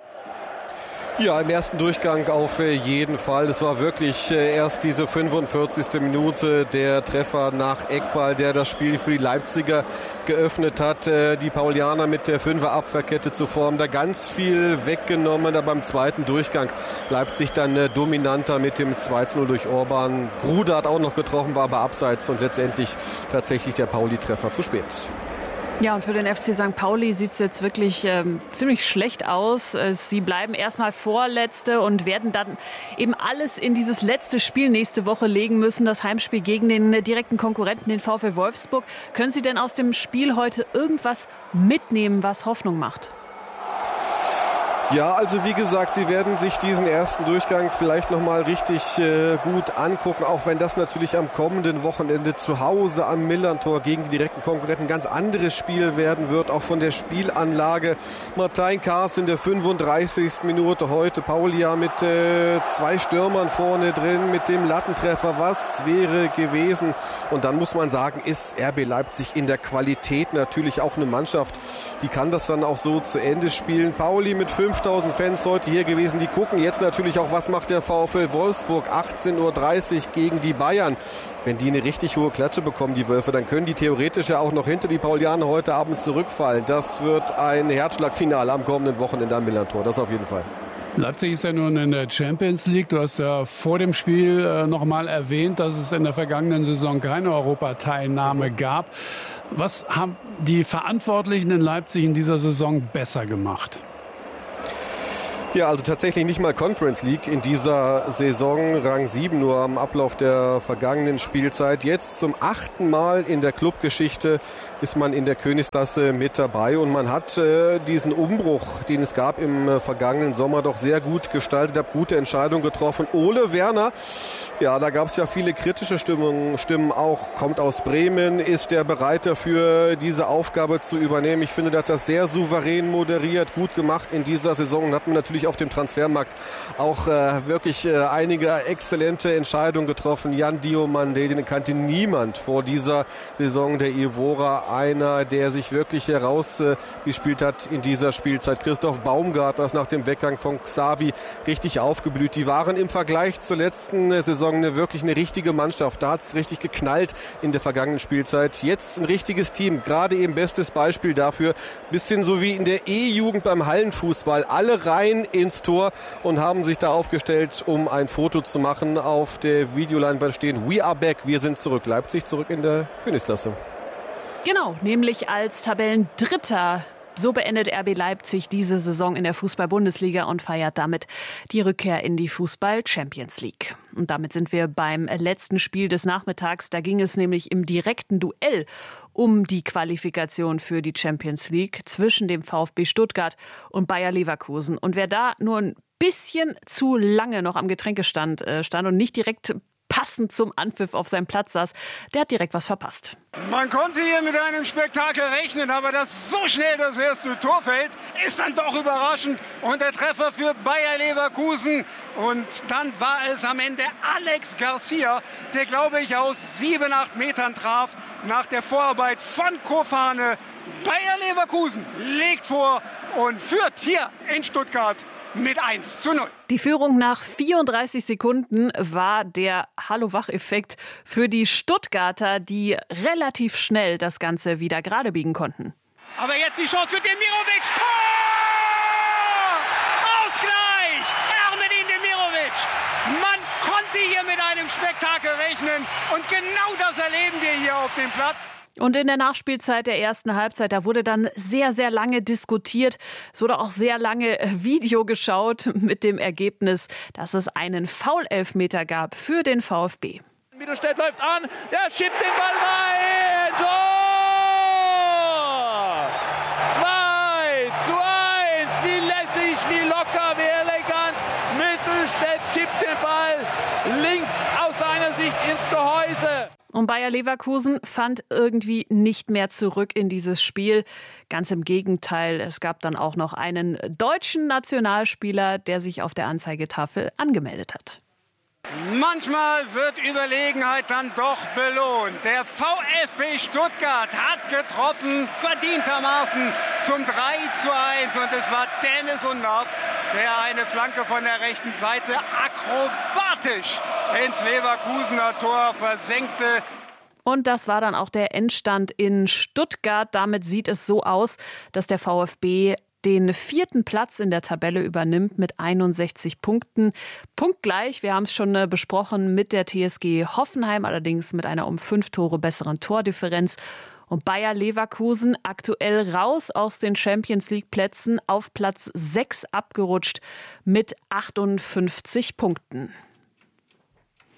Ja, im ersten Durchgang auf jeden Fall. Es war wirklich erst diese 45. Minute, der Treffer nach Eckball, der das Spiel für die Leipziger geöffnet hat. Die Paulianer mit der 5er Abwehrkette zu formen, da ganz viel weggenommen. Aber beim zweiten Durchgang Leipzig dann dominanter mit dem 2:0 durch Orban. Gruda hat auch noch getroffen, war aber abseits und letztendlich tatsächlich der Pauli-Treffer zu spät. Ja, und für den FC St. Pauli sieht es jetzt wirklich ziemlich schlecht aus. Sie bleiben erstmal Vorletzte und werden dann eben alles in dieses letzte Spiel nächste Woche legen müssen. Das Heimspiel gegen den direkten Konkurrenten, den VfL Wolfsburg. Können Sie denn aus dem Spiel heute irgendwas mitnehmen, was Hoffnung macht? Ja, also wie gesagt, sie werden sich diesen ersten Durchgang vielleicht nochmal richtig gut angucken, auch wenn das natürlich am kommenden Wochenende zu Hause am Millerntor gegen die direkten Konkurrenten ein ganz anderes Spiel werden wird, auch von der Spielanlage. Martijn Kaas in der 35. Minute heute, Paulia mit 2 Stürmern vorne drin, mit dem Lattentreffer, was wäre gewesen? Und dann muss man sagen, ist RB Leipzig in der Qualität natürlich auch eine Mannschaft, die kann das dann auch so zu Ende spielen. Pauli mit 5000 Fans heute hier gewesen, die gucken jetzt natürlich auch, was macht der VfL Wolfsburg, 18:30 Uhr gegen die Bayern. Wenn die eine richtig hohe Klatsche bekommen, die Wölfe, dann können die theoretisch ja auch noch hinter die Paulianer heute Abend zurückfallen. Das wird ein Herzschlagfinale am kommenden Wochenende am Millerntor, das auf jeden Fall. Leipzig ist ja nun in der Champions League. Du hast ja vor dem Spiel nochmal erwähnt, dass es in der vergangenen Saison keine Europateilnahme gab. Was haben die Verantwortlichen in Leipzig in dieser Saison besser gemacht? Ja, also tatsächlich nicht mal Conference League in dieser Saison, Rang 7 nur am Ablauf der vergangenen Spielzeit. Jetzt zum 8. Mal in der Clubgeschichte ist man in der Königsklasse mit dabei und man hat diesen Umbruch, den es gab im vergangenen Sommer, doch sehr gut gestaltet, hat gute Entscheidungen getroffen. Ole Werner, ja, da gab es ja viele kritische Stimmen auch, kommt aus Bremen, ist der bereit dafür, diese Aufgabe zu übernehmen. Ich finde, der hat das sehr souverän moderiert, gut gemacht in dieser Saison und hat man natürlich auf dem Transfermarkt auch wirklich einige exzellente Entscheidungen getroffen. Jan Diomande, den kannte niemand vor dieser Saison, der Ivora, einer, der sich wirklich herausgespielt hat in dieser Spielzeit. Christoph Baumgartner ist nach dem Weggang von Xavi richtig aufgeblüht. Die waren im Vergleich zur letzten Saison wirklich eine richtige Mannschaft. Da hat es richtig geknallt in der vergangenen Spielzeit. Jetzt ein richtiges Team, gerade eben bestes Beispiel dafür. Bisschen so wie in der E-Jugend beim Hallenfußball. Alle rein ins Tor und haben sich da aufgestellt, um ein Foto zu machen. Auf der Videoleinwand stehen "We are back", wir sind zurück. Leipzig zurück in der Königsklasse. Genau, nämlich als Tabellendritter. So beendet RB Leipzig diese Saison in der Fußball-Bundesliga und feiert damit die Rückkehr in die Fußball-Champions League. Und damit sind wir beim letzten Spiel des Nachmittags. Da ging es nämlich im direkten Duell um die Qualifikation für die Champions League zwischen dem VfB Stuttgart und Bayer Leverkusen. Und wer da nur ein bisschen zu lange noch am Getränkestand stand und nicht direkt passend zum Anpfiff auf seinem Platz saß, der hat direkt was verpasst. Man konnte hier mit einem Spektakel rechnen, aber dass so schnell das erste Tor fällt, ist dann doch überraschend. Und der Treffer für Bayer Leverkusen. Und dann war es am Ende Alex Garcia, der, glaube ich, aus 7-8 Metern traf, nach der Vorarbeit von Kofane. Bayer Leverkusen legt vor und führt hier in Stuttgart mit 1:0. Die Führung nach 34 Sekunden war der Hallo-Wach-Effekt für die Stuttgarter, die relativ schnell das Ganze wieder gerade biegen konnten. Aber jetzt die Chance für Demirovic. Tor! Ausgleich! Ermin Demirovic. Man konnte hier mit einem Spektakel rechnen. Und genau das erleben wir hier auf dem Platz. Und in der Nachspielzeit der ersten Halbzeit, da wurde dann sehr, sehr lange diskutiert. Es wurde auch sehr lange Video geschaut mit dem Ergebnis, dass es einen Foul-Elfmeter gab für den VfB. Mittelstädt läuft an, der schiebt den Ball rein. Tor! 2:1, wie lässig, wie locker, wie elegant. Mittelstädt schiebt den Ball links aus seiner Sicht ins Gehäuse. Und Bayer Leverkusen fand irgendwie nicht mehr zurück in dieses Spiel. Ganz im Gegenteil, es gab dann auch noch einen deutschen Nationalspieler, der sich auf der Anzeigetafel angemeldet hat. Manchmal wird Überlegenheit dann doch belohnt. Der VfB Stuttgart hat getroffen, verdientermaßen zum 3:1. Und es war Dennis Undav, der eine Flanke von der rechten Seite akrobatisch ins Leverkusener Tor versenkte. Und das war dann auch der Endstand in Stuttgart. Damit sieht es so aus, dass der VfB den 4. Platz in der Tabelle übernimmt mit 61 Punkten. Punktgleich, wir haben es schon besprochen, mit der TSG Hoffenheim, allerdings mit einer um 5 Tore besseren Tordifferenz. Und Bayer Leverkusen aktuell raus aus den Champions-League-Plätzen, auf Platz 6 abgerutscht mit 58 Punkten.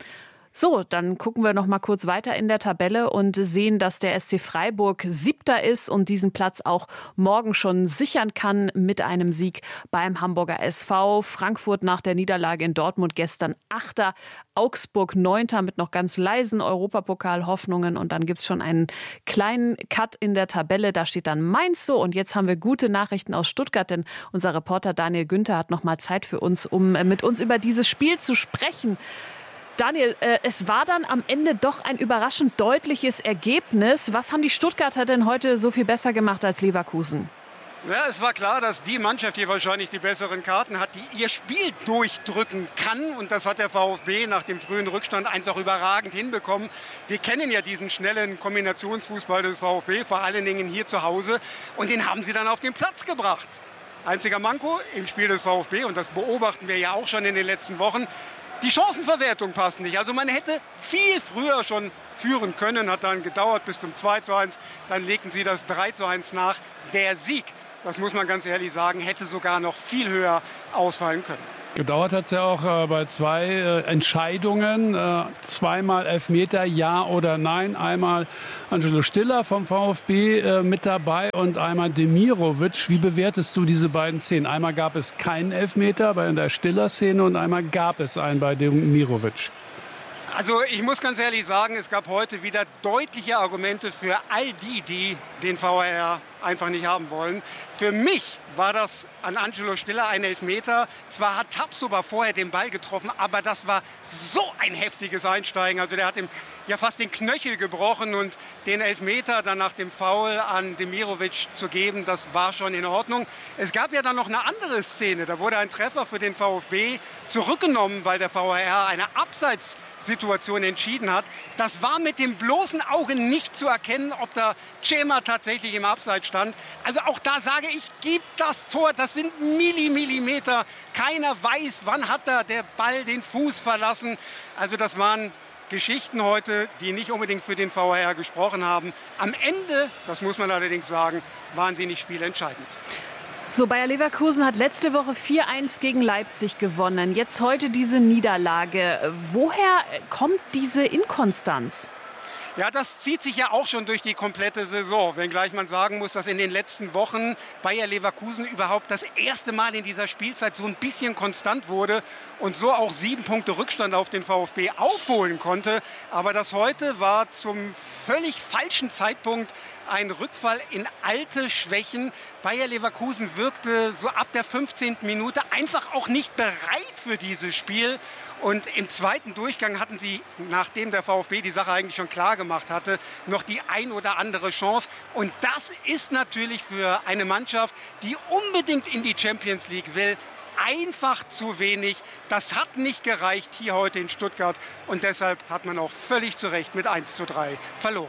So, dann gucken wir noch mal kurz weiter in der Tabelle und sehen, dass der SC Freiburg 7. ist und diesen Platz auch morgen schon sichern kann mit einem Sieg beim Hamburger SV. Frankfurt nach der Niederlage in Dortmund gestern 8. Augsburg 9. mit noch ganz leisen Europapokal-Hoffnungen. Und dann gibt es schon einen kleinen Cut in der Tabelle. Da steht dann Mainz so. Und jetzt haben wir gute Nachrichten aus Stuttgart, denn unser Reporter Daniel Günther hat noch mal Zeit für uns, um mit uns über dieses Spiel zu sprechen. Daniel, es war dann am Ende doch ein überraschend deutliches Ergebnis. Was haben die Stuttgarter denn heute so viel besser gemacht als Leverkusen? Ja, es war klar, dass die Mannschaft hier wahrscheinlich die besseren Karten hat, die ihr Spiel durchdrücken kann. Und das hat der VfB nach dem frühen Rückstand einfach überragend hinbekommen. Wir kennen ja diesen schnellen Kombinationsfußball des VfB, vor allen Dingen hier zu Hause. Und den haben sie dann auf den Platz gebracht. Einziger Manko im Spiel des VfB, und das beobachten wir ja auch schon in den letzten Wochen, die Chancenverwertung passt nicht. Also man hätte viel früher schon führen können, hat dann gedauert bis zum 2:1. Dann legten sie das 3:1 nach. Der Sieg, das muss man ganz ehrlich sagen, hätte sogar noch viel höher ausfallen können. Gedauert hat es ja auch bei 2 Entscheidungen. 2-mal Elfmeter, ja oder nein. Einmal Angelo Stiller vom VfB mit dabei und einmal Demirovic. Wie bewertest du diese beiden Szenen? Einmal gab es keinen Elfmeter bei der Stiller-Szene und einmal gab es einen bei Demirovic. Also ich muss ganz ehrlich sagen, es gab heute wieder deutliche Argumente für all die, die den VAR einfach nicht haben wollen. Für mich war das an Angelo Stiller ein Elfmeter. Zwar hat Tapsoba vorher den Ball getroffen, aber das war so ein heftiges Einsteigen. Also der hat ihm ja fast den Knöchel gebrochen, und den Elfmeter dann nach dem Foul an Demirovic zu geben, das war schon in Ordnung. Es gab ja dann noch eine andere Szene. Da wurde ein Treffer für den VfB zurückgenommen, weil der VAR eine Abseitssituation entschieden hat. Das war mit dem bloßen Auge nicht zu erkennen, ob da Cema tatsächlich im Abseits stand. Also auch da sage ich, gib das Tor, das sind Millimeter. Keiner weiß, wann hat da der Ball den Fuß verlassen. Also das waren Geschichten heute, die nicht unbedingt für den VAR gesprochen haben. Am Ende, das muss man allerdings sagen, waren sie nicht spielentscheidend. So, Bayer Leverkusen hat letzte Woche 4:1 gegen Leipzig gewonnen. Jetzt heute diese Niederlage. Woher kommt diese Inkonstanz? Ja, das zieht sich ja auch schon durch die komplette Saison. Wenngleich man sagen muss, dass in den letzten Wochen Bayer Leverkusen überhaupt das erste Mal in dieser Spielzeit so ein bisschen konstant wurde und so auch 7 Punkte Rückstand auf den VfB aufholen konnte. Aber das heute war zum völlig falschen Zeitpunkt ein Rückfall in alte Schwächen. Bayer Leverkusen wirkte so ab der 15. Minute einfach auch nicht bereit für dieses Spiel. Und im zweiten Durchgang hatten sie, nachdem der VfB die Sache eigentlich schon klar gemacht hatte, noch die ein oder andere Chance. Und das ist natürlich für eine Mannschaft, die unbedingt in die Champions League will, einfach zu wenig. Das hat nicht gereicht hier heute in Stuttgart. Und deshalb hat man auch völlig zu Recht mit 1:3 verloren.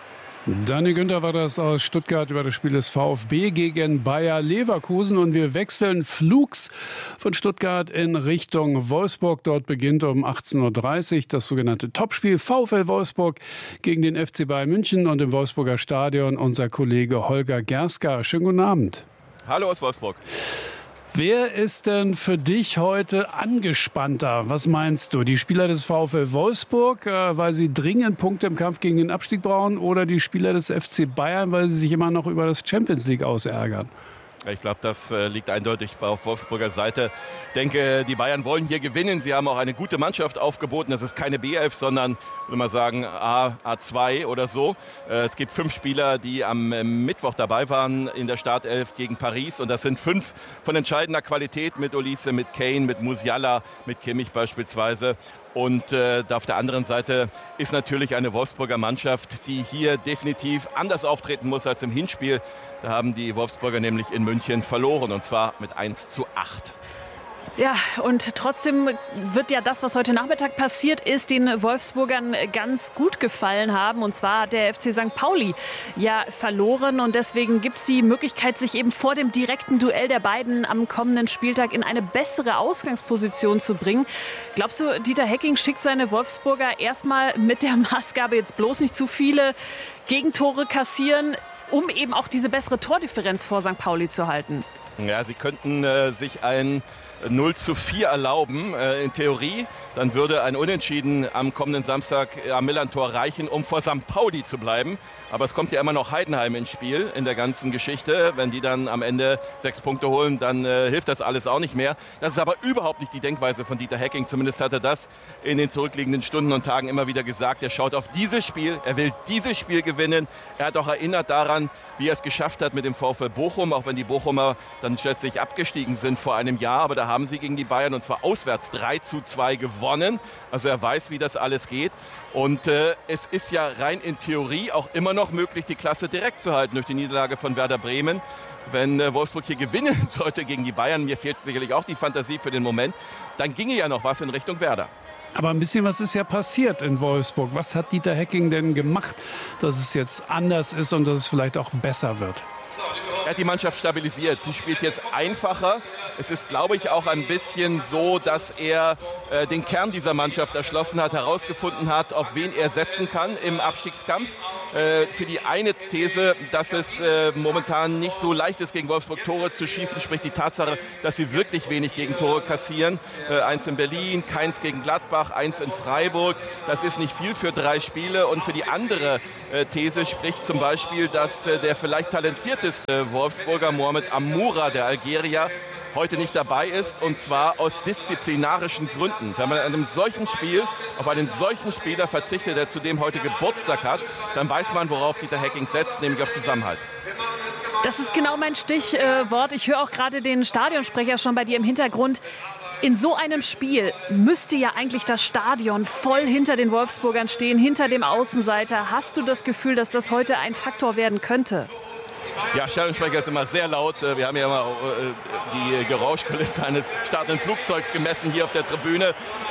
Daniel Günther war das aus Stuttgart über das Spiel des VfB gegen Bayer Leverkusen. Und wir wechseln flugs von Stuttgart in Richtung Wolfsburg. Dort beginnt um 18:30 Uhr das sogenannte Topspiel VfL Wolfsburg gegen den FC Bayern München. Und im Wolfsburger Stadion unser Kollege Holger Gerska. Schönen guten Abend. Hallo aus Wolfsburg. Wer ist denn für dich heute angespannter? Was meinst du? Die Spieler des VfL Wolfsburg, weil sie dringend Punkte im Kampf gegen den Abstieg brauchen, oder die Spieler des FC Bayern, weil sie sich immer noch über das Champions League ausärgern? Ich glaube, das liegt eindeutig auf Wolfsburger Seite. Ich denke, die Bayern wollen hier gewinnen. Sie haben auch eine gute Mannschaft aufgeboten. Das ist keine B11, sondern, würde man sagen, A2 oder so. Es gibt 5 Spieler, die am Mittwoch dabei waren in der Startelf gegen Paris. Und das sind 5 von entscheidender Qualität mit Olise, mit Kane, mit Musiala, mit Kimmich beispielsweise. Und auf der anderen Seite ist natürlich eine Wolfsburger Mannschaft, die hier definitiv anders auftreten muss als im Hinspiel. Da haben die Wolfsburger nämlich in München verloren, und zwar mit 1:8. Ja, und trotzdem wird ja das, was heute Nachmittag passiert ist, den Wolfsburgern ganz gut gefallen haben. Und zwar hat der FC St. Pauli ja verloren. Und deswegen gibt es die Möglichkeit, sich eben vor dem direkten Duell der beiden am kommenden Spieltag in eine bessere Ausgangsposition zu bringen. Glaubst du, Dieter Hecking schickt seine Wolfsburger erstmal mit der Maßgabe, jetzt bloß nicht zu viele Gegentore kassieren, um eben auch diese bessere Tordifferenz vor St. Pauli zu halten? Ja, sie könnten sich ein 0:4 erlauben, in Theorie. Dann würde ein Unentschieden am kommenden Samstag am Millerntor reichen, um vor St. Pauli zu bleiben. Aber es kommt ja immer noch Heidenheim ins Spiel in der ganzen Geschichte. Wenn die dann am Ende 6 Punkte holen, dann hilft das alles auch nicht mehr. Das ist aber überhaupt nicht die Denkweise von Dieter Hecking. Zumindest hat er das in den zurückliegenden Stunden und Tagen immer wieder gesagt. Er schaut auf dieses Spiel, er will dieses Spiel gewinnen. Er hat auch erinnert daran, wie er es geschafft hat mit dem VfL Bochum, auch wenn die Bochumer dann schließlich abgestiegen sind vor einem Jahr. Aber da haben sie gegen die Bayern, und zwar auswärts, 3:2 gewonnen. Also er weiß, wie das alles geht. Und es ist ja rein in Theorie auch immer noch möglich, die Klasse direkt zu halten durch die Niederlage von Werder Bremen. Wenn Wolfsburg hier gewinnen sollte gegen die Bayern, mir fehlt sicherlich auch die Fantasie für den Moment, dann ginge ja noch was in Richtung Werder. Aber ein bisschen was ist ja passiert in Wolfsburg. Was hat Dieter Hecking denn gemacht, dass es jetzt anders ist und dass es vielleicht auch besser wird? Er hat die Mannschaft stabilisiert. Sie spielt jetzt einfacher. Es ist, glaube ich, auch ein bisschen so, dass er den Kern dieser Mannschaft erschlossen hat, herausgefunden hat, auf wen er setzen kann im Abstiegskampf. Für die eine These, dass es momentan nicht so leicht ist, gegen Wolfsburg Tore zu schießen, spricht die Tatsache, dass sie wirklich wenig Gegentore kassieren. 1 in Berlin, keins gegen Gladbach, 1 in Freiburg. Das ist nicht viel für 3 Spiele. Und für die andere These spricht zum Beispiel, dass der vielleicht talentierteste Wolfsburger Mohamed Amoura, der Algerier, heute nicht dabei ist, und zwar aus disziplinarischen Gründen. Wenn man in einem solchen Spiel auf einen solchen Spieler verzichtet, der zudem heute Geburtstag hat, dann weiß man, worauf Dieter Hecking setzt, nämlich auf Zusammenhalt. Das ist genau mein Stichwort. Ich höre auch gerade den Stadionsprecher schon bei dir im Hintergrund. In so einem Spiel müsste ja eigentlich das Stadion voll hinter den Wolfsburgern stehen, hinter dem Außenseiter. Hast du das Gefühl, dass das heute ein Faktor werden könnte? Ja, Stadionsprecher ist immer sehr laut. Wir haben ja immer die Geräuschkulisse eines startenden Flugzeugs gemessen hier auf der Tribüne.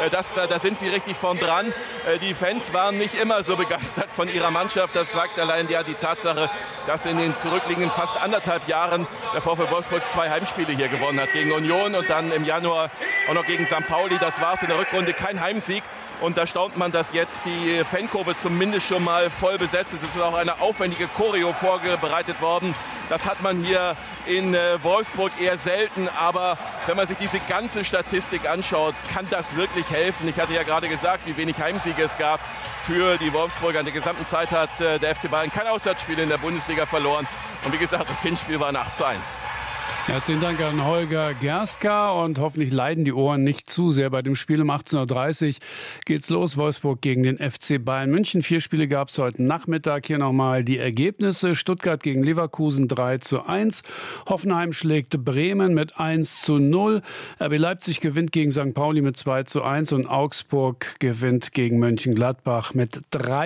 Da sind sie richtig vorn dran. Die Fans waren nicht immer so begeistert von ihrer Mannschaft. Das sagt allein die Tatsache, dass in den zurückliegenden fast 1,5 Jahren der VfL Wolfsburg 2 Heimspiele hier gewonnen hat. Gegen Union und dann im Januar auch noch gegen St. Pauli. Das war es in der Rückrunde kein Heimsieg. Und da staunt man, dass jetzt die Fankurve zumindest schon mal voll besetzt ist. Es ist auch eine aufwendige Choreo vorbereitet worden. Das hat man hier in Wolfsburg eher selten. Aber wenn man sich diese ganze Statistik anschaut, kann das wirklich helfen. Ich hatte ja gerade gesagt, wie wenig Heimsiege es gab für die Wolfsburger. In der gesamten Zeit hat der FC Bayern kein Auswärtsspiel in der Bundesliga verloren. Und wie gesagt, das Hinspiel war ein 8:1. Herzlichen Dank an Holger Gerska, und hoffentlich leiden die Ohren nicht zu sehr bei dem Spiel. Um 18:30 Uhr geht's los. Wolfsburg gegen den FC Bayern München. 4 Spiele gab es heute Nachmittag. Hier nochmal die Ergebnisse. Stuttgart gegen Leverkusen 3:1. Hoffenheim schlägt Bremen mit 1:0. RB Leipzig gewinnt gegen St. Pauli mit 2:1 und Augsburg gewinnt gegen Mönchengladbach mit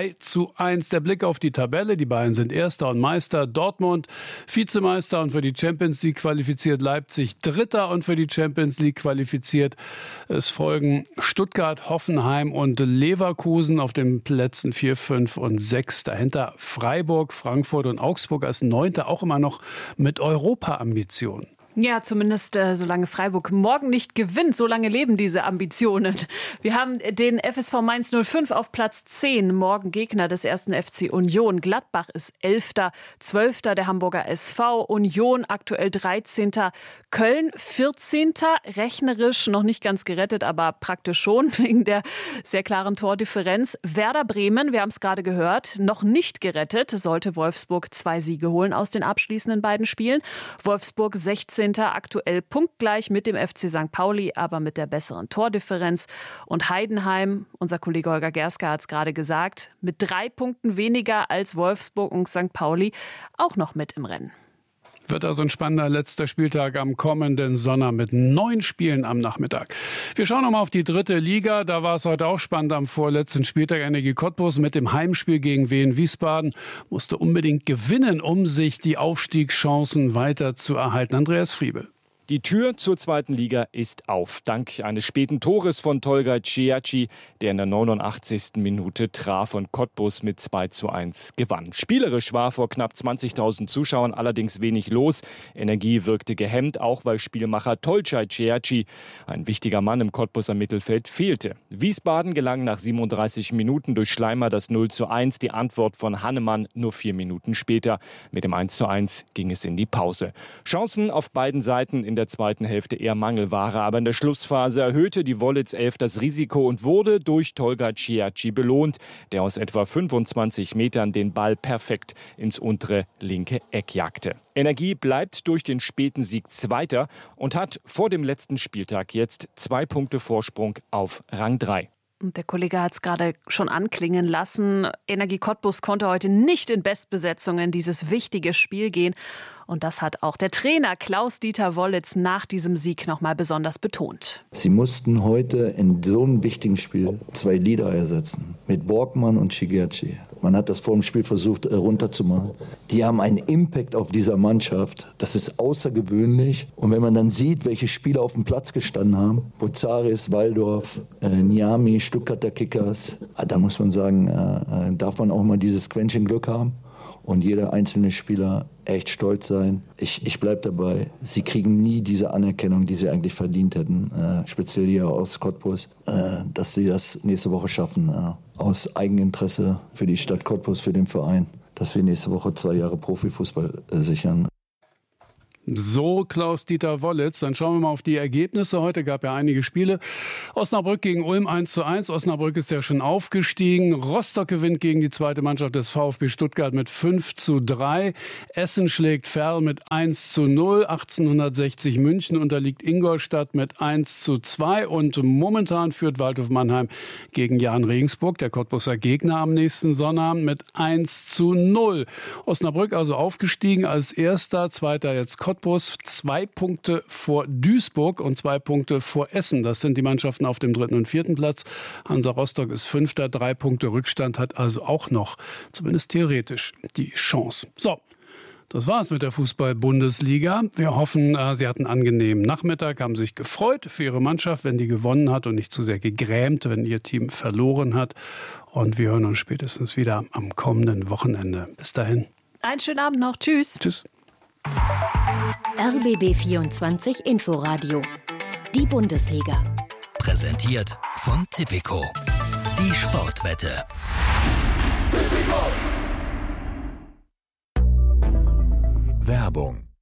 3:1. Der Blick auf die Tabelle. Die Bayern sind Erster und Meister. Dortmund Vizemeister und für die Champions League qualifiziert. Leipzig Dritter und für die Champions League qualifiziert. Es folgen Stuttgart, Hoffenheim und Leverkusen auf den Plätzen 4, 5 und 6. Dahinter Freiburg, Frankfurt und Augsburg als Neunter, auch immer noch mit Europa-Ambitionen. Ja, zumindest solange Freiburg morgen nicht gewinnt, solange leben diese Ambitionen. Wir haben den FSV Mainz 05 auf Platz 10, morgen Gegner des 1. FC Union. Gladbach ist 11., 12. der Hamburger SV, Union aktuell 13., Köln 14., rechnerisch noch nicht ganz gerettet, aber praktisch schon, wegen der sehr klaren Tordifferenz. Werder Bremen, wir haben es gerade gehört, noch nicht gerettet, sollte Wolfsburg 2 Siege holen aus den abschließenden beiden Spielen. Wolfsburg 16., aktuell punktgleich mit dem FC St. Pauli, aber mit der besseren Tordifferenz. Und Heidenheim, unser Kollege Holger Gerska hat es gerade gesagt, mit 3 Punkten weniger als Wolfsburg und St. Pauli auch noch mit im Rennen. Wird also ein spannender letzter Spieltag am kommenden Sonntag mit 9 Spielen am Nachmittag. Wir schauen nochmal auf die 3. Liga. Da war es heute auch spannend am vorletzten Spieltag. Energie Cottbus mit dem Heimspiel gegen Wien Wiesbaden musste unbedingt gewinnen, um sich die Aufstiegschancen weiter zu erhalten. Andreas Friebel. Die Tür zur zweiten Liga ist auf, dank eines späten Tores von Tolga Ciacci, der in der 89. Minute traf und Cottbus mit 2:1 gewann. Spielerisch war vor knapp 20.000 Zuschauern allerdings wenig los. Energie wirkte gehemmt, auch weil Spielmacher Tolga Ciacci, ein wichtiger Mann im Cottbuser Mittelfeld, fehlte. Wiesbaden gelang nach 37 Minuten durch Schleimer das 0:1, die Antwort von Hannemann nur 4 Minuten später. Mit dem 1:1 ging es in die Pause. Chancen auf beiden Seiten in der zweiten Hälfte eher Mangelware, aber in der Schlussphase erhöhte die Wollitz 11 das Risiko und wurde durch Tolga Ciacci belohnt, der aus etwa 25 Metern den Ball perfekt ins untere linke Eck jagte. Energie bleibt durch den späten Sieg Zweiter und hat vor dem letzten Spieltag jetzt 2 Punkte Vorsprung auf Rang 3. Und der Kollege hat es gerade schon anklingen lassen. Energie Cottbus konnte heute nicht in Bestbesetzung in dieses wichtige Spiel gehen. Und das hat auch der Trainer Klaus-Dieter Wollitz nach diesem Sieg nochmal besonders betont. Sie mussten heute in so einem wichtigen Spiel 2 Leader ersetzen. Mit Borgmann und Ciacci. Man hat das vor dem Spiel versucht runterzumachen. Die haben einen Impact auf dieser Mannschaft. Das ist außergewöhnlich. Und wenn man dann sieht, welche Spieler auf dem Platz gestanden haben, Bozaris, Waldorf, Niami, Stuttgarter Kickers, da muss man sagen, darf man auch mal dieses Quäntchen Glück haben. Und jeder einzelne Spieler echt stolz sein. Ich bleibe dabei, sie kriegen nie diese Anerkennung, die sie eigentlich verdient hätten, speziell hier aus Cottbus, dass sie das nächste Woche schaffen, aus Eigeninteresse für die Stadt Cottbus, für den Verein, dass wir nächste Woche 2 Jahre Profifußball sichern. So Klaus-Dieter Wollitz. Dann schauen wir mal auf die Ergebnisse. Heute gab ja einige Spiele. Osnabrück gegen Ulm 1:1. Osnabrück ist ja schon aufgestiegen. Rostock gewinnt gegen die zweite Mannschaft des VfB Stuttgart mit 5:3. Essen schlägt Verl mit 1:0. 1860 München unterliegt Ingolstadt mit 1:2. Und momentan führt Waldhof Mannheim gegen Jahn Regensburg, der Cottbuser Gegner, am nächsten Sonnabend mit 1:0. Osnabrück also aufgestiegen als Erster, Zweiter jetzt Cottbus, 2 Punkte vor Duisburg und 2 Punkte vor Essen. Das sind die Mannschaften auf dem 3. und 4. Platz. Hansa Rostock ist 5., 3 Punkte Rückstand, hat also auch noch, zumindest theoretisch, die Chance. So, das war's mit der Fußball-Bundesliga. Wir hoffen, Sie hatten einen angenehmen Nachmittag, haben sich gefreut für Ihre Mannschaft, wenn die gewonnen hat und nicht zu sehr gegrämt, wenn Ihr Team verloren hat. Und wir hören uns spätestens wieder am kommenden Wochenende. Bis dahin. Einen schönen Abend noch. Tschüss. Tschüss. RBB 24 Inforadio. Die Bundesliga. Präsentiert von Tipico. Die Sportwette. Werbung.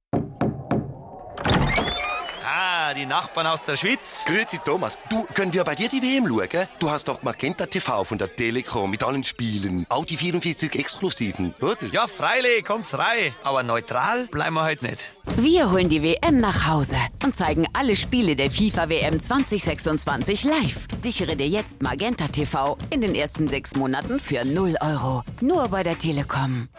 Die Nachbarn aus der Schweiz. Grüezi Thomas. Du, können wir bei dir die WM schauen? Du hast doch Magenta TV von der Telekom mit allen Spielen. Auch die 44 Exklusiven, oder? Ja, freilich, kommt's rein. Aber neutral bleiben wir heute nicht. Wir holen die WM nach Hause und zeigen alle Spiele der FIFA-WM 2026 live. Sichere dir jetzt Magenta TV in den ersten 6 Monaten für 0 €. Nur bei der Telekom.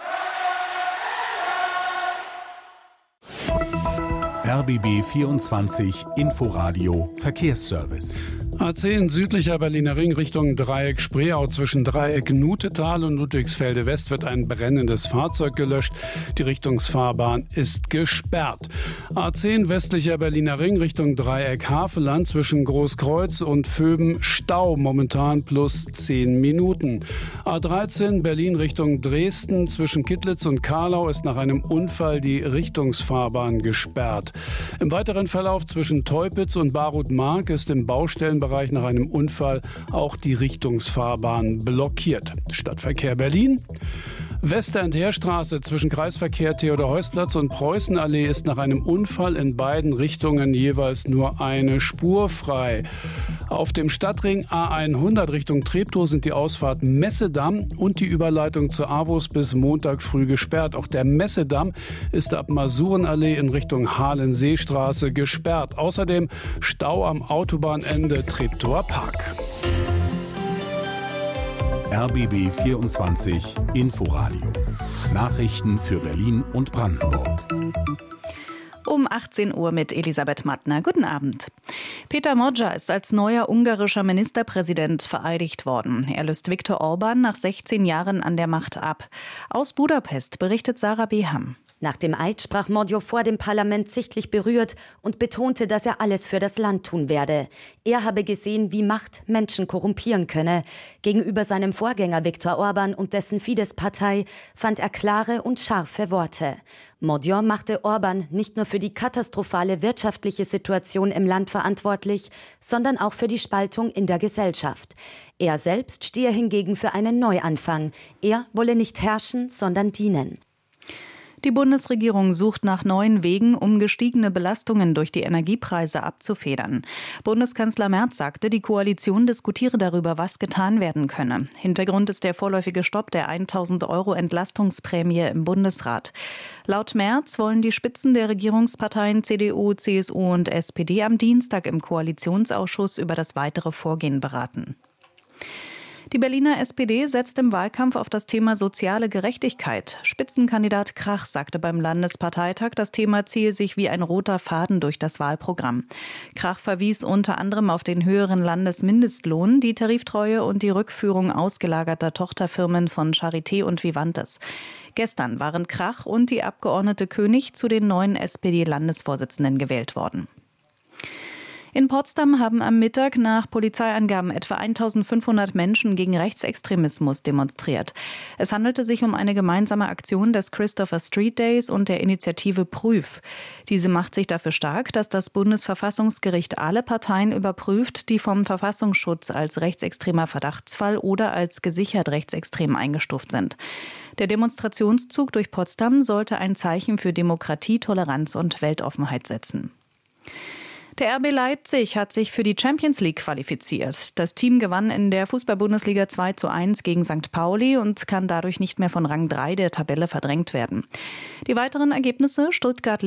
RBB 24 Inforadio Verkehrsservice. A10 südlicher Berliner Ring Richtung Dreieck Spreeau. Zwischen Dreieck Nutetal und Ludwigsfelde West wird ein brennendes Fahrzeug gelöscht. Die Richtungsfahrbahn ist gesperrt. A10 westlicher Berliner Ring Richtung Dreieck Havelland. Zwischen Großkreuz und Vöben Stau. Momentan plus 10 Minuten. A13 Berlin Richtung Dresden. Zwischen Kittlitz und Karlau ist nach einem Unfall die Richtungsfahrbahn gesperrt. Im weiteren Verlauf zwischen Teupitz und Barut-Mark ist im Baustellenbereich nach einem Unfall auch die Richtungsfahrbahn blockiert. Stadtverkehr Berlin. Westerend-Heerstraße zwischen Kreisverkehr Theodor-Heuss-Platz und Preußenallee ist nach einem Unfall in beiden Richtungen jeweils nur eine Spur frei. Auf dem Stadtring A100 Richtung Treptow sind die Ausfahrt Messedamm und die Überleitung zur AWUS bis Montag früh gesperrt. Auch der Messedamm ist ab Masurenallee in Richtung Halenseestraße gesperrt. Außerdem Stau am Autobahnende Treptower Park. RBB 24 Inforadio. Nachrichten für Berlin und Brandenburg. Um 18 Uhr mit Elisabeth Mattner. Guten Abend. Peter Modja ist als neuer ungarischer Ministerpräsident vereidigt worden. Er löst Viktor Orban nach 16 Jahren an der Macht ab. Aus Budapest berichtet Sarah Beham. Nach dem Eid sprach Modjo vor dem Parlament sichtlich berührt und betonte, dass er alles für das Land tun werde. Er habe gesehen, wie Macht Menschen korrumpieren könne. Gegenüber seinem Vorgänger Viktor Orban und dessen Fidesz-Partei fand er klare und scharfe Worte. Modjo machte Orban nicht nur für die katastrophale wirtschaftliche Situation im Land verantwortlich, sondern auch für die Spaltung in der Gesellschaft. Er selbst stehe hingegen für einen Neuanfang. Er wolle nicht herrschen, sondern dienen. Die Bundesregierung sucht nach neuen Wegen, um gestiegene Belastungen durch die Energiepreise abzufedern. Bundeskanzler Merz sagte, die Koalition diskutiere darüber, was getan werden könne. Hintergrund ist der vorläufige Stopp der 1.000 € Entlastungsprämie im Bundesrat. Laut Merz wollen die Spitzen der Regierungsparteien CDU, CSU und SPD am Dienstag im Koalitionsausschuss über das weitere Vorgehen beraten. Die Berliner SPD setzt im Wahlkampf auf das Thema soziale Gerechtigkeit. Spitzenkandidat Krach sagte beim Landesparteitag, das Thema ziehe sich wie ein roter Faden durch das Wahlprogramm. Krach verwies unter anderem auf den höheren Landesmindestlohn, die Tariftreue und die Rückführung ausgelagerter Tochterfirmen von Charité und Vivantes. Gestern waren Krach und die Abgeordnete König zu den neuen SPD-Landesvorsitzenden gewählt worden. In Potsdam haben am Mittag nach Polizeiangaben etwa 1.500 Menschen gegen Rechtsextremismus demonstriert. Es handelte sich um eine gemeinsame Aktion des Christopher Street Days und der Initiative Prüf. Diese macht sich dafür stark, dass das Bundesverfassungsgericht alle Parteien überprüft, die vom Verfassungsschutz als rechtsextremer Verdachtsfall oder als gesichert rechtsextrem eingestuft sind. Der Demonstrationszug durch Potsdam sollte ein Zeichen für Demokratie, Toleranz und Weltoffenheit setzen. Der RB Leipzig hat sich für die Champions League qualifiziert. Das Team gewann in der Fußball-Bundesliga 2:1 gegen St. Pauli und kann dadurch nicht mehr von Rang 3 der Tabelle verdrängt werden. Die weiteren Ergebnisse: Stuttgart